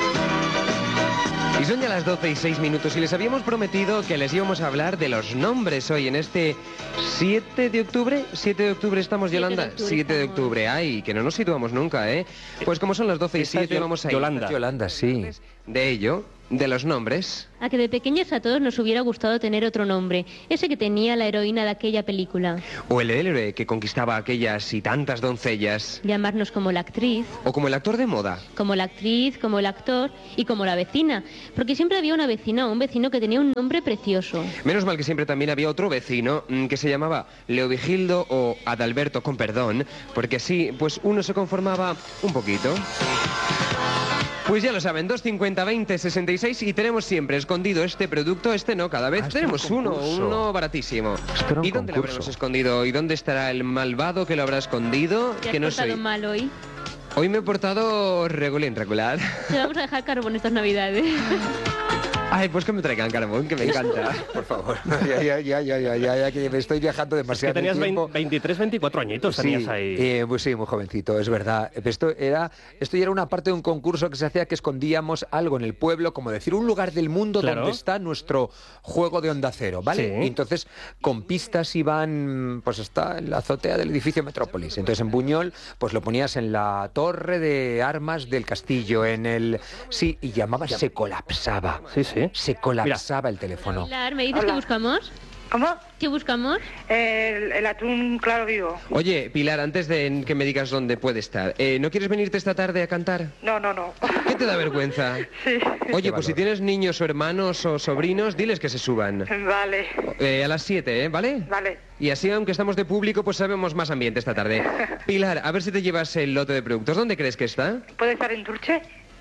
Speaker 6: Y son ya las doce y seis minutos y les habíamos prometido que les íbamos a hablar de los nombres hoy en este siete de octubre. ¿siete de octubre estamos, Yolanda? siete de octubre. Ay, que no nos situamos nunca, ¿eh? Pues como son las doce y siete, vamos a ir.
Speaker 3: Yolanda.
Speaker 4: Yolanda, sí.
Speaker 6: De ello, de los nombres.
Speaker 7: A que de pequeños a todos nos hubiera gustado tener otro nombre, ese que tenía la heroína de aquella película.
Speaker 6: O el héroe que conquistaba a aquellas y tantas doncellas.
Speaker 7: Llamarnos como la actriz,
Speaker 6: O como el actor de moda.
Speaker 7: como la actriz, como el actor y como la vecina, porque siempre había una vecina o un vecino que tenía un nombre precioso.
Speaker 6: Menos mal que siempre también había otro vecino mmm, que se llamaba Leovigildo o Adalberto, con perdón, porque así, pues uno se conformaba un poquito. Pues ya lo saben, dos cincuenta veinte sesenta y seis y tenemos siempre escondido este producto, este no, cada vez
Speaker 4: Ah,
Speaker 6: tenemos
Speaker 4: era un
Speaker 6: uno,
Speaker 4: concurso.
Speaker 6: uno baratísimo.
Speaker 4: Esto era un
Speaker 6: ¿Y dónde lo
Speaker 4: concurso.
Speaker 6: habremos escondido? ¿Y dónde estará el malvado que lo habrá escondido?
Speaker 7: ¿Te has
Speaker 6: Que no
Speaker 7: portado
Speaker 6: soy.
Speaker 7: mal hoy?
Speaker 6: Hoy me he portado regulín, regular.
Speaker 7: Te vamos a dejar carbón estas navidades.
Speaker 6: Ay, pues que me traigan carbón, que me encanta.
Speaker 4: Por favor. Ya, ya, ya, ya, ya, ya, ya, que me estoy viajando
Speaker 3: Es
Speaker 4: demasiado
Speaker 3: que tenías
Speaker 4: en tiempo.
Speaker 3: veintitrés, veinticuatro añitos, tenías
Speaker 4: Sí,
Speaker 3: ahí.
Speaker 4: eh, pues sí, muy jovencito, es verdad. Esto era, esto ya era una parte de un concurso que se hacía que escondíamos algo en el pueblo, como decir, un lugar del mundo
Speaker 3: Claro.
Speaker 4: donde está nuestro juego de Onda Cero, ¿vale?
Speaker 3: Sí.
Speaker 4: Y entonces con pistas iban, pues está en la azotea del edificio Metrópolis. Entonces en Buñol, pues lo ponías en la torre de armas del castillo, en el... Sí, y llamaba, se colapsaba.
Speaker 3: Sí, sí.
Speaker 4: Se colapsaba el teléfono.
Speaker 7: Pilar, ¿me dices
Speaker 8: Hola.
Speaker 7: qué buscamos?
Speaker 8: ¿Cómo?
Speaker 7: ¿Qué buscamos?
Speaker 8: El, el atún claro vivo.
Speaker 6: Oye, Pilar, antes de que me digas dónde puede estar, eh, ¿no quieres venirte esta tarde a cantar?
Speaker 8: No, no, no.
Speaker 6: ¿Qué te da vergüenza?
Speaker 8: Sí.
Speaker 6: Oye,
Speaker 4: Qué
Speaker 6: pues si
Speaker 4: valor.
Speaker 6: tienes niños o hermanos o sobrinos, diles que se suban.
Speaker 8: Vale,
Speaker 6: Eh, a las siete, ¿eh? ¿Vale?
Speaker 8: vale.
Speaker 6: Y así, aunque estamos de público, pues sabemos más ambiente esta tarde. Pilar, a ver si te llevas el lote de productos. ¿Dónde crees que está?
Speaker 8: ¿Puede estar en Turche?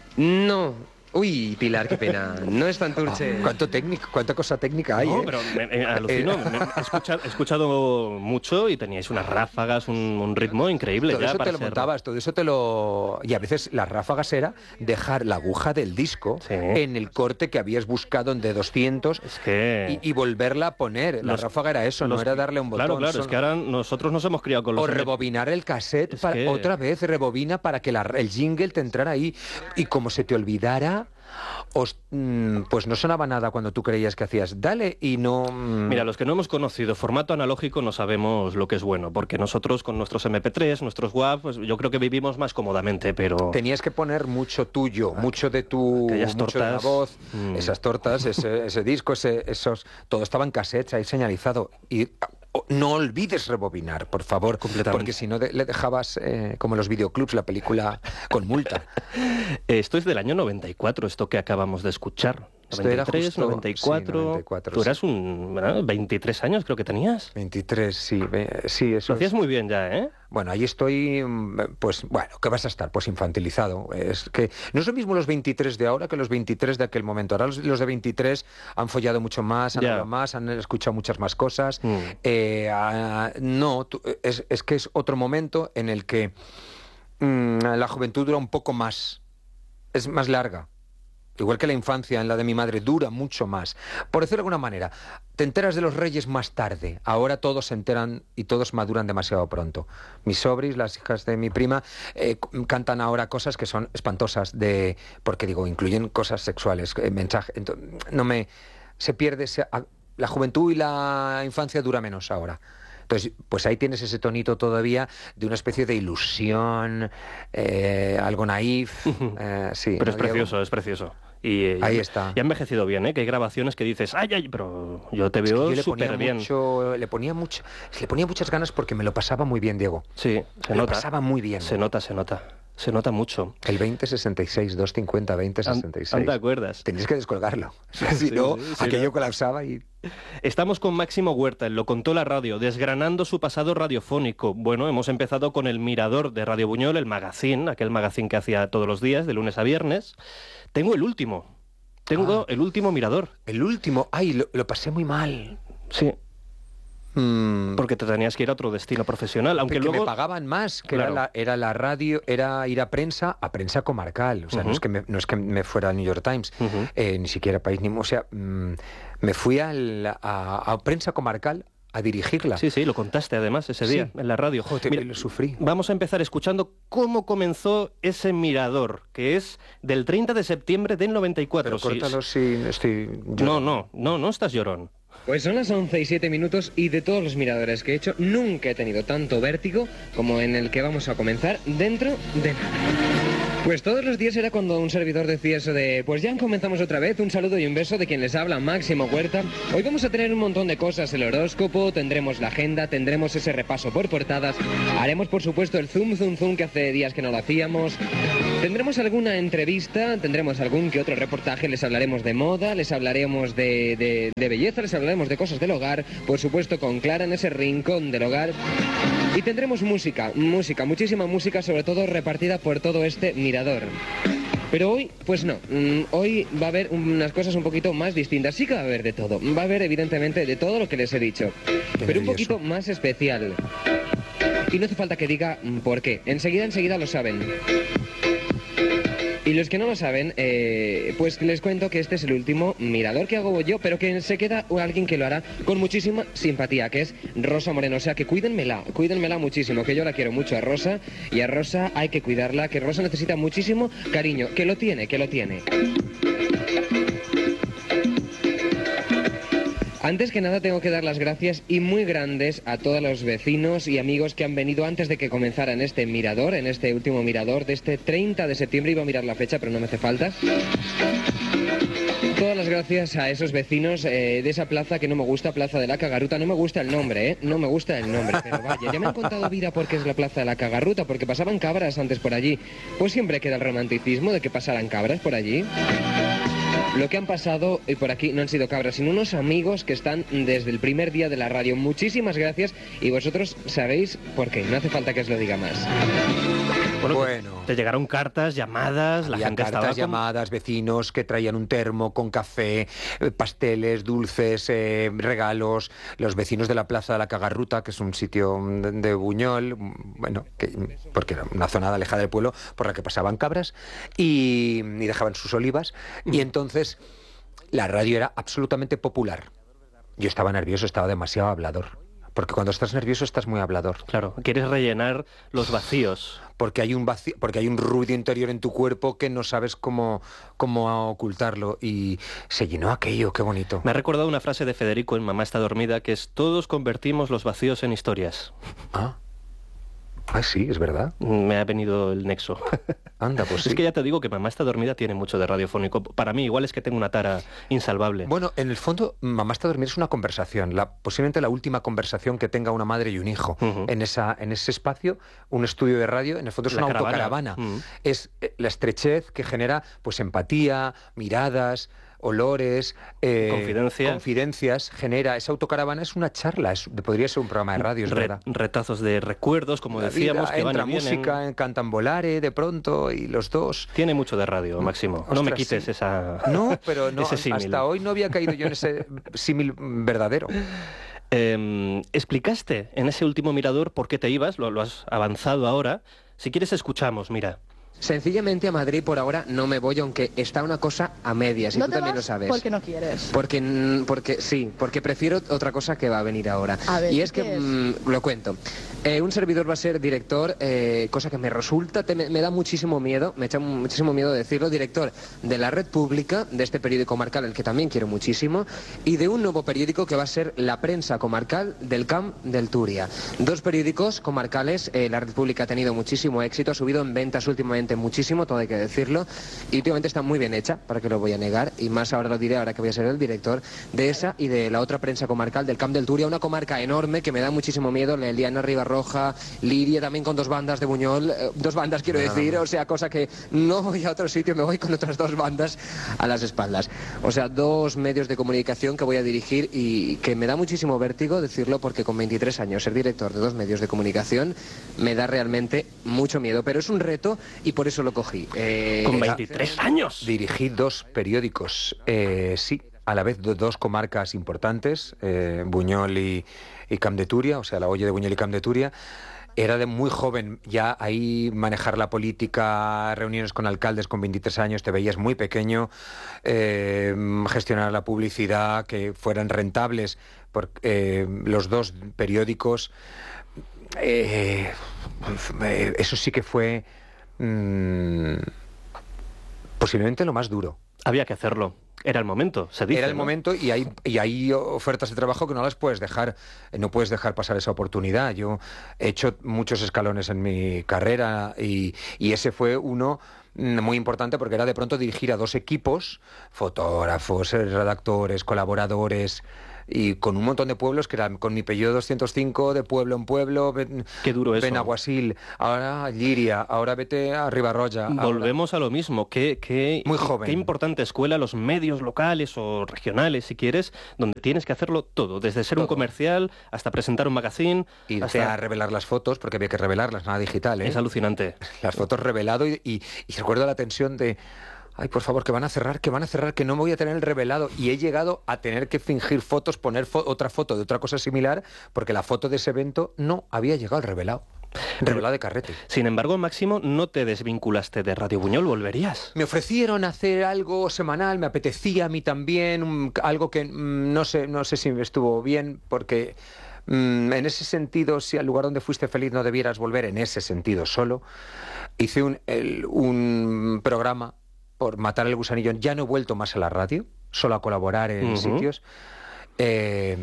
Speaker 6: No. Uy, Pilar, qué pena. No es tan turche.
Speaker 4: Cuánto técnico, cuánta cosa técnica hay,
Speaker 3: No,
Speaker 4: ¿eh?
Speaker 3: pero me, me alucino. Me- he, escuchado, he escuchado mucho y teníais unas ráfagas, un, un ritmo increíble.
Speaker 4: Todo
Speaker 3: ya
Speaker 4: eso
Speaker 3: para
Speaker 4: te lo
Speaker 3: ser-
Speaker 4: montabas, todo eso te lo... Y a veces las ráfagas era dejar la aguja del disco
Speaker 3: Sí.
Speaker 4: en el corte que habías buscado en de doscientos
Speaker 3: Es que...
Speaker 4: y, y volverla a poner. La
Speaker 3: Los-
Speaker 4: ráfaga era eso, no
Speaker 3: los-
Speaker 4: era darle un botón.
Speaker 3: Claro, claro, es
Speaker 4: solo-
Speaker 3: que ahora nosotros nos hemos criado con los...
Speaker 4: O rebobinar el cassette,
Speaker 3: Es
Speaker 4: para,
Speaker 3: que-
Speaker 4: otra vez rebobina para que la- el jingle te entrara ahí. Y como se te olvidara, os- mm, pues no sonaba nada cuando tú creías que hacías dale y no... mm,
Speaker 3: Mira, los que no hemos conocido formato analógico no sabemos lo que es bueno, porque nosotros con nuestros eme pe tres, nuestros W A V, pues yo creo que vivimos más cómodamente, pero...
Speaker 4: Tenías que poner mucho tuyo, mucho de tu,
Speaker 3: Aquellas
Speaker 4: mucho de la
Speaker 3: tortas,
Speaker 4: voz,
Speaker 3: mm.
Speaker 4: esas tortas, ese, ese disco, ese, esos, todo estaba en cassettes ahí señalizado. Y oh, no olvides rebobinar, por favor,
Speaker 3: Completamente.
Speaker 4: porque si no de- le dejabas eh, como los videoclubs la película con multa.
Speaker 3: Esto es del año noventa y cuatro, esto que acabamos de escuchar.
Speaker 4: Esto era
Speaker 3: noventa y tres,
Speaker 4: justo-
Speaker 3: noventa y cuatro...
Speaker 4: sí, noventa y cuatro,
Speaker 3: Tú
Speaker 4: sí.
Speaker 3: eras un... ¿verdad? veintitrés años creo que tenías.
Speaker 4: veintitrés, sí, ve- sí, eso
Speaker 3: Lo hacías
Speaker 4: es.
Speaker 3: muy bien ya, ¿eh?
Speaker 4: Bueno, ahí estoy, mm, pues, bueno, ¿qué vas a estar? Pues infantilizado. Es que no es lo mismo los veintitrés de ahora que los veintitrés de aquel momento. Ahora los, los de veintitrés han follado mucho más, han
Speaker 3: Ya.
Speaker 4: hablado más, han escuchado muchas más cosas.
Speaker 3: Mm.
Speaker 4: Eh, ah, no, tú- es, es que es otro momento en el que mm, la juventud dura un poco más, es más larga. Igual que la infancia en la de mi madre dura mucho más. Por decirlo de alguna manera, te enteras de los reyes más tarde. Ahora todos se enteran y todos maduran demasiado pronto. Mis sobris, las hijas de mi prima, eh, c- cantan ahora cosas que son espantosas, de porque digo, incluyen cosas sexuales, eh, mensaje. ento- no me... Se pierde... se- a- la juventud y la infancia dura menos ahora. Entonces, pues ahí tienes ese tonito todavía de una especie de ilusión, eh, algo naif. eh, sí,
Speaker 3: Pero es
Speaker 4: ¿no, Diego?
Speaker 3: precioso, es precioso. Y, eh,
Speaker 4: Ahí
Speaker 3: y-
Speaker 4: está.
Speaker 3: Y ha envejecido bien, ¿eh? Que hay grabaciones que dices, ay, ay, pero yo te
Speaker 4: Es que
Speaker 3: veo
Speaker 4: yo le ponía
Speaker 3: súper bien.
Speaker 4: mucho, le ponía mucho, le ponía muchas ganas porque me lo pasaba muy bien, Diego.
Speaker 3: Sí, se
Speaker 4: Me lo
Speaker 3: nota.
Speaker 4: pasaba muy bien.
Speaker 3: Se nota, se nota. Se nota mucho.
Speaker 4: El veinte sesenta y seis, doscientos cincuenta, veinte sesenta y seis.
Speaker 3: ¿Aún te acuerdas?
Speaker 4: Tenías que descolgarlo. Si
Speaker 3: Sí,
Speaker 4: no,
Speaker 3: sí, sí,
Speaker 4: aquello
Speaker 3: ¿no?
Speaker 4: colapsaba y...
Speaker 3: Estamos con Máximo Huerta, él lo contó la radio, desgranando su pasado radiofónico. Bueno, hemos empezado con el Mirador de Radio Buñol, el magazine, aquel magazine que hacía todos los días, de lunes a viernes. Tengo el último. Tengo
Speaker 4: Ah.
Speaker 3: el último Mirador.
Speaker 4: El último, ay, lo, lo pasé muy mal.
Speaker 3: Sí,
Speaker 4: Mm,
Speaker 3: porque te tenías que ir a otro destino profesional, aunque
Speaker 4: porque
Speaker 3: luego...
Speaker 4: me pagaban más, que
Speaker 3: Claro.
Speaker 4: era, la, era la radio, era ir a prensa, a prensa comarcal. O sea, no,
Speaker 3: Ujú.
Speaker 4: es que me, no es que me fuera al New York Times,
Speaker 3: Ujú.
Speaker 4: eh, ni siquiera País, ni... O sea, mm, me fui al- a, a prensa comarcal a dirigirla.
Speaker 3: Sí, sí, lo contaste además ese
Speaker 4: Sí.
Speaker 3: día en la radio.
Speaker 4: Joder,
Speaker 3: Mira,
Speaker 4: lo sufrí.
Speaker 3: vamos a empezar escuchando cómo comenzó ese Mirador, que es del treinta de septiembre del noventa y cuatro.
Speaker 4: Pero
Speaker 3: Sí,
Speaker 4: córtalo si estoy...
Speaker 3: sí. No, no, no, no estás llorón.
Speaker 6: Pues son las once y siete minutos y de todos los miradores que he hecho, nunca he tenido tanto vértigo como en el que vamos a comenzar dentro de nada. Pues todos los días era cuando un servidor decía eso de, pues ya comenzamos otra vez, un saludo y un beso de quien les habla, Máximo Huerta. Hoy vamos a tener un montón de cosas, el horóscopo, tendremos la agenda, tendremos ese repaso por portadas, haremos por supuesto el zoom, zoom, zoom que hace días que no lo hacíamos, tendremos alguna entrevista, tendremos algún que otro reportaje, les hablaremos de moda, les hablaremos de, de, de belleza, les hablaremos de cosas del hogar, por supuesto con Clara en ese rincón del hogar. Y tendremos música, música, muchísima música, sobre todo repartida por todo este mirador. Pero hoy, pues no, mm, hoy va a haber unas cosas un poquito más distintas, sí que va a haber de todo, va a haber evidentemente de todo lo que les he dicho,
Speaker 4: Qué
Speaker 6: pero un
Speaker 4: nervioso.
Speaker 6: poquito más especial. Y no hace falta que diga mm, por qué, enseguida, enseguida lo saben. Y los que no lo saben, eh, pues les cuento que este es el último mirador que hago yo, pero que se queda alguien que lo hará con muchísima simpatía, que es Rosa Moreno. O sea, que cuídenmela, cuídenmela muchísimo, que yo la quiero mucho a Rosa, y a Rosa hay que cuidarla, que Rosa necesita muchísimo cariño, que lo tiene, que lo tiene. Antes que nada tengo que dar las gracias y muy grandes a todos los vecinos y amigos que han venido antes de que comenzara en este mirador, en este último mirador de este treinta de septiembre. Iba a mirar la fecha, pero no me hace falta. Todas las gracias a esos vecinos eh, de esa plaza que no me gusta, Plaza de la Cagarruta. No me gusta el nombre, ¿eh? No me gusta el nombre, pero vaya, ya me han contado vida porque es la Plaza de la Cagarruta, porque pasaban cabras antes por allí. Pues siempre queda el romanticismo de que pasaran cabras por allí. Lo que han pasado y por aquí no han sido cabras, sino unos amigos que están desde el primer día de la radio. Muchísimas gracias y vosotros sabéis por qué. No hace falta que os lo diga más.
Speaker 3: Bueno,
Speaker 4: Bueno.
Speaker 3: te llegaron cartas, llamadas, la
Speaker 4: Había
Speaker 3: gente
Speaker 4: cartas,
Speaker 3: estaba... como-
Speaker 4: llamadas, vecinos que traían un termo con café, eh, pasteles, dulces, eh, regalos. Los vecinos de la Plaza de la Cagarruta, que es un sitio de, de Buñol, mm, bueno, que, porque era una zona alejada del pueblo por la que pasaban cabras y, y dejaban sus olivas. Y entonces la radio era absolutamente popular. Yo estaba nervioso, estaba demasiado hablador. Porque cuando estás nervioso estás muy hablador.
Speaker 3: Claro, quieres rellenar los vacíos.
Speaker 4: Porque hay un vacío, porque hay un ruido interior en tu cuerpo que no sabes cómo, cómo ocultarlo. Y se llenó aquello, qué bonito.
Speaker 3: Me ha recordado una frase de Federico en Mamá está dormida, que es todos convertimos los vacíos en historias.
Speaker 4: Ah, ah sí, es verdad.
Speaker 3: Me ha venido el nexo.
Speaker 4: Anda, pues sí.
Speaker 3: Es que ya te digo que Mamá está dormida tiene mucho de radiofónico. Para mí igual es que tengo una tara insalvable.
Speaker 4: Bueno, en el fondo, Mamá está dormida es una conversación, la, posiblemente la última conversación que tenga una madre y un hijo.
Speaker 3: Ujú.
Speaker 4: en, esa, en ese espacio, un estudio de radio, en el fondo es
Speaker 3: La
Speaker 4: una
Speaker 3: caravana.
Speaker 4: autocaravana.
Speaker 3: Ujú.
Speaker 4: Es eh, la estrechez que genera pues empatía, miradas, olores, eh,
Speaker 3: Confidencia.
Speaker 4: confidencias, genera. Esa autocaravana es una charla, es- podría ser un programa de radio, es
Speaker 3: Re-
Speaker 4: verdad.
Speaker 3: retazos de recuerdos, como
Speaker 4: La
Speaker 3: decíamos,
Speaker 4: vida,
Speaker 3: que van
Speaker 4: entra
Speaker 3: y vienen.
Speaker 4: música, cantan volare de pronto y los dos.
Speaker 3: Tiene mucho de radio, Máximo. no me
Speaker 4: Ostras,
Speaker 3: quites
Speaker 4: sí.
Speaker 3: esa...
Speaker 4: No, pero no,
Speaker 3: ese símil.
Speaker 4: hasta hoy no había caído yo en ese símil verdadero.
Speaker 3: Eh, explicaste en ese último mirador por qué te ibas, lo, lo has avanzado ahora. Si quieres escuchamos, mira.
Speaker 6: Sencillamente a Madrid por ahora no me voy, aunque está una cosa a medias, y
Speaker 9: ¿No
Speaker 6: tú
Speaker 9: te
Speaker 6: también
Speaker 9: vas
Speaker 6: lo sabes.
Speaker 9: porque no quieres?
Speaker 6: Porque, mm, porque sí, porque prefiero otra cosa que va a venir ahora.
Speaker 9: A ver,
Speaker 6: y es
Speaker 9: ¿qué
Speaker 6: que,
Speaker 9: es?
Speaker 6: mm, lo cuento, eh, un servidor va a ser director, eh, cosa que me resulta, te- me, me da muchísimo miedo, me echa muchísimo miedo decirlo, director de la red pública, de este periódico comarcal, el que también quiero muchísimo, y de un nuevo periódico que va a ser La Prensa Comarcal del Camp del Túria. Dos periódicos comarcales, eh, la red pública ha tenido muchísimo éxito, ha subido en ventas últimamente muchísimo, todo hay que decirlo, y últimamente está muy bien hecha, para que lo voy a negar, y más ahora lo diré, ahora que voy a ser el director de esa y de la otra prensa comarcal del Camp del Túria, una comarca enorme que me da muchísimo miedo, la Eliana Ribarroja, Liria, también con dos bandas de Buñol, eh, dos bandas quiero decir, o sea, cosa que no voy a otro sitio, me voy con otras dos bandas a las espaldas. O sea, dos medios de comunicación que voy a dirigir y que me da muchísimo vértigo decirlo, porque con veintitrés años ser director de dos medios de comunicación me da realmente mucho miedo, pero es un reto y por eso lo cogí. Eh,
Speaker 3: Con veintitrés años.
Speaker 4: Dirigí dos periódicos, eh, sí, a la vez de dos comarcas importantes, eh, Buñol y, y Camp de Túria, o sea, la olla de Buñol y Camp de Túria. Era de muy joven ya ahí manejar la política, reuniones con alcaldes con veintitrés años, te veías muy pequeño, eh, gestionar la publicidad, que fueran rentables por, eh, los dos periódicos. Eh, eso sí que fue mmm, posiblemente lo más duro.
Speaker 3: Había que hacerlo. Era el momento, se dice.
Speaker 4: Era el
Speaker 3: ¿no?
Speaker 4: momento y hay, y hay ofertas de trabajo que no las puedes dejar, no puedes dejar pasar esa oportunidad. Yo he hecho muchos escalones en mi carrera y, y ese fue uno muy importante porque era de pronto dirigir a dos equipos, fotógrafos, redactores, colaboradores, y con un montón de pueblos que eran con mi apellido doscientos cinco, de pueblo en pueblo. Ben,
Speaker 3: Qué duro eso.
Speaker 4: Benaguasil, ahora Lliria, ahora vete a Ribarroja.
Speaker 3: Volvemos
Speaker 4: ahora...
Speaker 3: a lo mismo. Qué, qué,
Speaker 4: Muy joven.
Speaker 3: Qué importante escuela, los medios locales o regionales, si quieres, donde tienes que hacerlo todo, desde ser
Speaker 4: todo.
Speaker 3: un comercial hasta presentar un magazine.
Speaker 4: Y
Speaker 3: hasta...
Speaker 4: a revelar las fotos, porque había que revelarlas, nada digital, ¿eh?
Speaker 3: Es alucinante.
Speaker 4: Las fotos revelado y, y, y recuerdo la tensión de... Ay, por favor, que van a cerrar, que van a cerrar, que no me voy a tener el revelado. Y he llegado a tener que fingir fotos, poner fo otra foto de otra cosa similar, porque la foto de ese evento no había llegado al revelado. Revelado de carrete.
Speaker 3: Sin embargo, Máximo, no te desvinculaste de Radio Buñol, ¿volverías?
Speaker 4: Me ofrecieron hacer algo semanal, me apetecía a mí también, um, algo que um, no sé, no sé si estuvo bien, porque... Mm, en ese sentido, si al lugar donde fuiste feliz no debieras volver, en ese sentido solo, hice un, el, un programa por matar el gusanillo. Ya no he vuelto más a la radio, solo a colaborar en
Speaker 3: Uh-huh.
Speaker 4: sitios. Eh,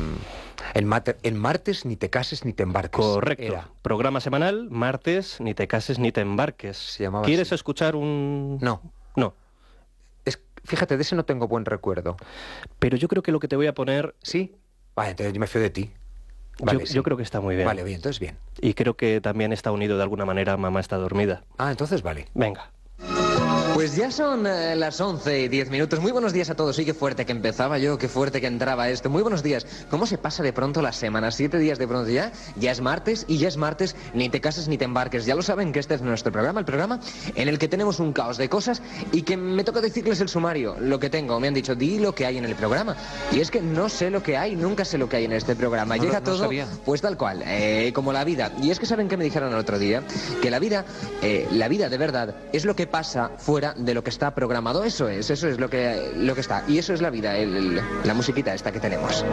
Speaker 4: en, mater, en martes ni te cases ni te embarques.
Speaker 3: Correcto.
Speaker 4: Era.
Speaker 3: Programa semanal, martes, ni te cases ni te embarques.
Speaker 4: Se llamaba
Speaker 3: ¿Quieres
Speaker 4: así.
Speaker 3: escuchar un...?
Speaker 4: No.
Speaker 3: No.
Speaker 4: Es, fíjate, de ese no tengo buen recuerdo.
Speaker 3: Pero yo creo que lo que te voy a poner...
Speaker 4: ¿Sí? Vale, entonces yo me fío de ti. Vale,
Speaker 3: yo,
Speaker 4: sí.
Speaker 3: yo creo que está muy bien.
Speaker 4: Vale, bien, entonces bien.
Speaker 3: Y creo que también está unido de alguna manera a Mamá está dormida.
Speaker 4: Ah, entonces vale.
Speaker 3: Venga.
Speaker 6: Pues ya son eh, las once y diez minutos. Muy buenos días a todos. Sí, qué fuerte que empezaba yo, qué fuerte que entraba esto. Muy buenos días. ¿Cómo se pasa de pronto la semana? Siete días de pronto ya. Ya es martes y ya es martes. Ni te cases ni te embarques. Ya lo saben que este es nuestro programa, el programa en el que tenemos un caos de cosas y que me toca decirles el sumario, lo que tengo. Me han dicho, di lo que hay en el programa. Y es que no sé lo que hay, nunca sé lo que hay en este programa.
Speaker 4: No,
Speaker 6: Llega
Speaker 4: no
Speaker 6: todo,
Speaker 4: sabía.
Speaker 6: pues tal cual, eh, como la vida. Y es que saben que me dijeron el otro día, que la vida, eh, la vida de verdad es lo que pasa fuera de lo que está programado. Eso es, eso es lo que, lo que está. Y eso es la vida, el, el, la musiquita esta que tenemos.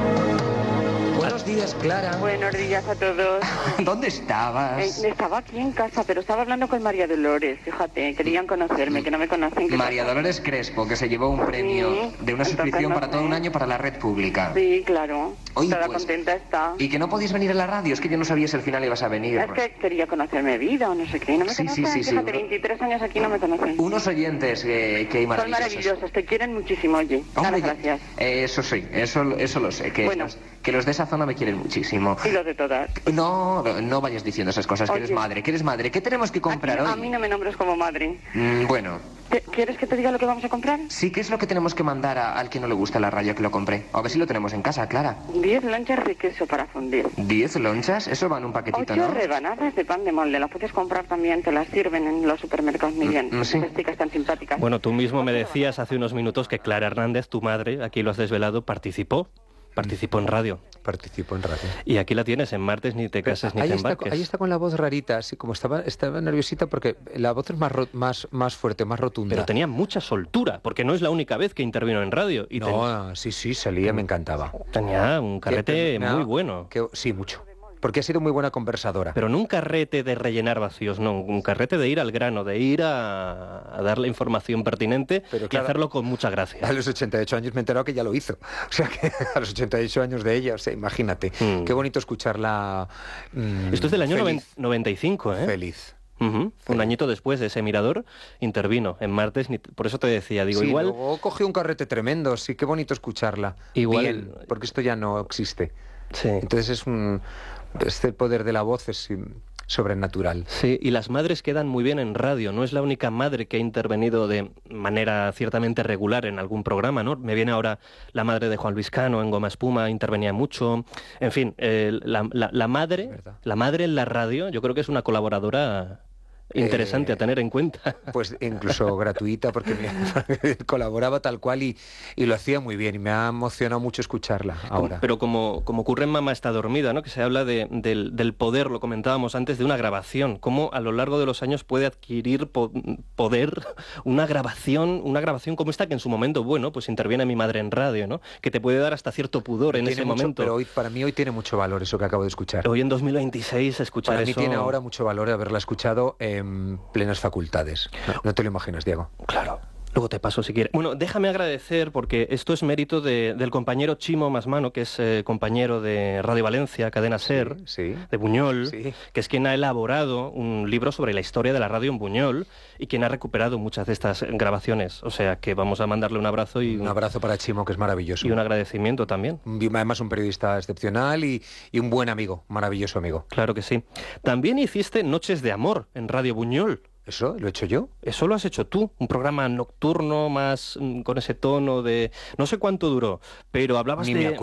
Speaker 6: Buenos días, Clara.
Speaker 8: Buenos días a todos.
Speaker 6: ¿Dónde estabas?
Speaker 8: Eh, estaba aquí en casa, pero estaba hablando con María Dolores, fíjate, querían conocerme, que no me conocen. que
Speaker 6: María
Speaker 8: no-
Speaker 6: Dolores Crespo, que se llevó un premio
Speaker 8: Sí,
Speaker 6: de una
Speaker 8: entonces
Speaker 6: suscripción
Speaker 8: no
Speaker 6: para todo
Speaker 8: sé.
Speaker 6: un año para la red pública.
Speaker 8: Sí, claro.
Speaker 6: Oye,
Speaker 8: Toda
Speaker 6: pues,
Speaker 8: contenta está.
Speaker 6: Y que no podías venir a la radio, es que yo no sabía si al final ibas a venir.
Speaker 8: Es que quería conocer mi vida o no sé qué, y no me
Speaker 6: Sí, sí,
Speaker 8: conocen.
Speaker 6: sí, sí.
Speaker 8: Fíjate, veintitrés años aquí no me conocen.
Speaker 6: Unos oyentes eh, que hay
Speaker 8: Son
Speaker 6: maravillosos.
Speaker 8: maravillosos, te quieren muchísimo, oye.
Speaker 6: Hombre,
Speaker 8: Nada, gracias.
Speaker 6: eh, eso sí, eso, eso lo sé, que,
Speaker 8: Bueno.
Speaker 6: los, que los de esa zona me quieren muchísimo.
Speaker 8: Y los de todas.
Speaker 6: No, no, no vayas diciendo esas cosas, que
Speaker 8: Oye.
Speaker 6: eres madre, que eres madre. ¿Qué tenemos que comprar
Speaker 8: A ti-
Speaker 6: hoy?
Speaker 8: A mí no me nombres como madre.
Speaker 6: Mm, bueno,
Speaker 8: ¿Te- ¿Quieres que te diga lo que vamos a comprar?
Speaker 6: sí, ¿qué es lo que tenemos que mandar a- al que no le gusta la radio que lo compré? A ver si lo tenemos en casa, Clara.
Speaker 8: Diez lonchas de queso para fundir.
Speaker 6: ¿Diez lonchas? Eso va en un paquetito,
Speaker 8: Ocho
Speaker 6: ¿no?
Speaker 8: rebanadas de pan de molde. Las puedes comprar también, te las sirven en los supermercados muy bien.
Speaker 6: Mm, sí.
Speaker 8: Esas chicas tan simpáticas.
Speaker 3: Bueno, tú mismo me
Speaker 8: Ocho
Speaker 3: decías hace unos minutos que Clara Hernández, tu madre, aquí lo has desvelado, participó. Participó en radio.
Speaker 4: Participó en radio.
Speaker 3: Y aquí la tienes, en Martes ni te cases ni
Speaker 4: ahí
Speaker 3: te
Speaker 4: está,
Speaker 3: embarques.
Speaker 4: ahí está con la voz rarita, así como estaba, estaba nerviosita porque la voz es más, ro- más, más fuerte, más rotunda.
Speaker 3: Pero tenía mucha soltura, porque no es la única vez que intervino en radio. Y
Speaker 4: No, ten... sí, sí, salía, me encantaba.
Speaker 3: Tenía un carrete
Speaker 4: me ha...
Speaker 3: muy bueno.
Speaker 4: Que... Sí, mucho. Porque ha sido muy buena conversadora.
Speaker 3: Pero no un carrete de rellenar vacíos, no, un carrete de ir al grano, de ir a, a dar la información pertinente Pero, claro, y hacerlo con mucha gracia.
Speaker 4: A los ochenta y ocho años me he enterado que ya lo hizo. O sea, que a los ochenta y ocho años de ella, o sea, imagínate. Mm. Qué bonito escucharla. Mmm,
Speaker 3: Esto es del año
Speaker 4: feliz.
Speaker 3: noventa y cinco, ¿eh?
Speaker 4: Feliz.
Speaker 3: Uh-huh. Un añito después de ese Mirador intervino en Martes, por eso te decía, digo,
Speaker 4: sí,
Speaker 3: igual...
Speaker 4: luego cogió un carrete tremendo, sí, qué bonito escucharla.
Speaker 3: Igual...
Speaker 4: Bien, porque esto ya no existe.
Speaker 3: Sí.
Speaker 4: Entonces es un... Este poder de la voz es sobrenatural.
Speaker 3: Sí, y las madres quedan muy bien en radio. No es la única madre que ha intervenido de manera ciertamente regular en algún programa, ¿no? Me viene ahora la madre de Juan Luis Cano en Goma Espuma, intervenía mucho. En fin, eh, la, la, la madre, la madre en la radio, yo creo que es una colaboradora interesante eh, a tener en cuenta.
Speaker 4: Pues incluso gratuita, porque me, colaboraba tal cual y, y lo hacía muy bien y me ha emocionado mucho escucharla ahora.
Speaker 3: Pero como, como ocurre en Mamá está dormida, ¿no? Que se habla de, del, del poder, lo comentábamos antes, de una grabación, cómo a lo largo de los años puede adquirir po poder una grabación, una grabación como esta que en su momento, bueno, pues interviene mi madre en radio, ¿no? Que te puede dar hasta cierto pudor en ese
Speaker 4: mucho,
Speaker 3: momento.
Speaker 4: Pero hoy, para mí hoy tiene mucho valor eso que acabo de escuchar.
Speaker 3: Hoy en dos mil veintiséis escuchar
Speaker 4: para
Speaker 3: eso...
Speaker 4: Para mí tiene ahora mucho valor haberla escuchado en plenas facultades. No, no te lo imaginas, Diego.
Speaker 3: Claro. Luego te paso si quieres. Bueno, déjame agradecer, porque esto es mérito de, del compañero Chimo Masmano, que es eh, compañero de Radio Valencia, Cadena SER,
Speaker 4: sí, sí.
Speaker 3: de Buñol,
Speaker 4: sí.
Speaker 3: que es quien ha elaborado un libro sobre la historia de la radio en Buñol y quien ha recuperado muchas de estas grabaciones. O sea que vamos a mandarle un abrazo y...
Speaker 4: Un abrazo para Chimo, que es maravilloso.
Speaker 3: Y un agradecimiento también.
Speaker 4: Además un periodista excepcional y, y un buen amigo, maravilloso amigo.
Speaker 3: Claro que sí. También hiciste Noches de Amor en Radio Buñol.
Speaker 4: ¿Eso lo he hecho yo?
Speaker 3: Eso lo has hecho tú, un programa nocturno más con ese tono de... No sé cuánto duró, pero hablabas
Speaker 4: Ni
Speaker 3: de...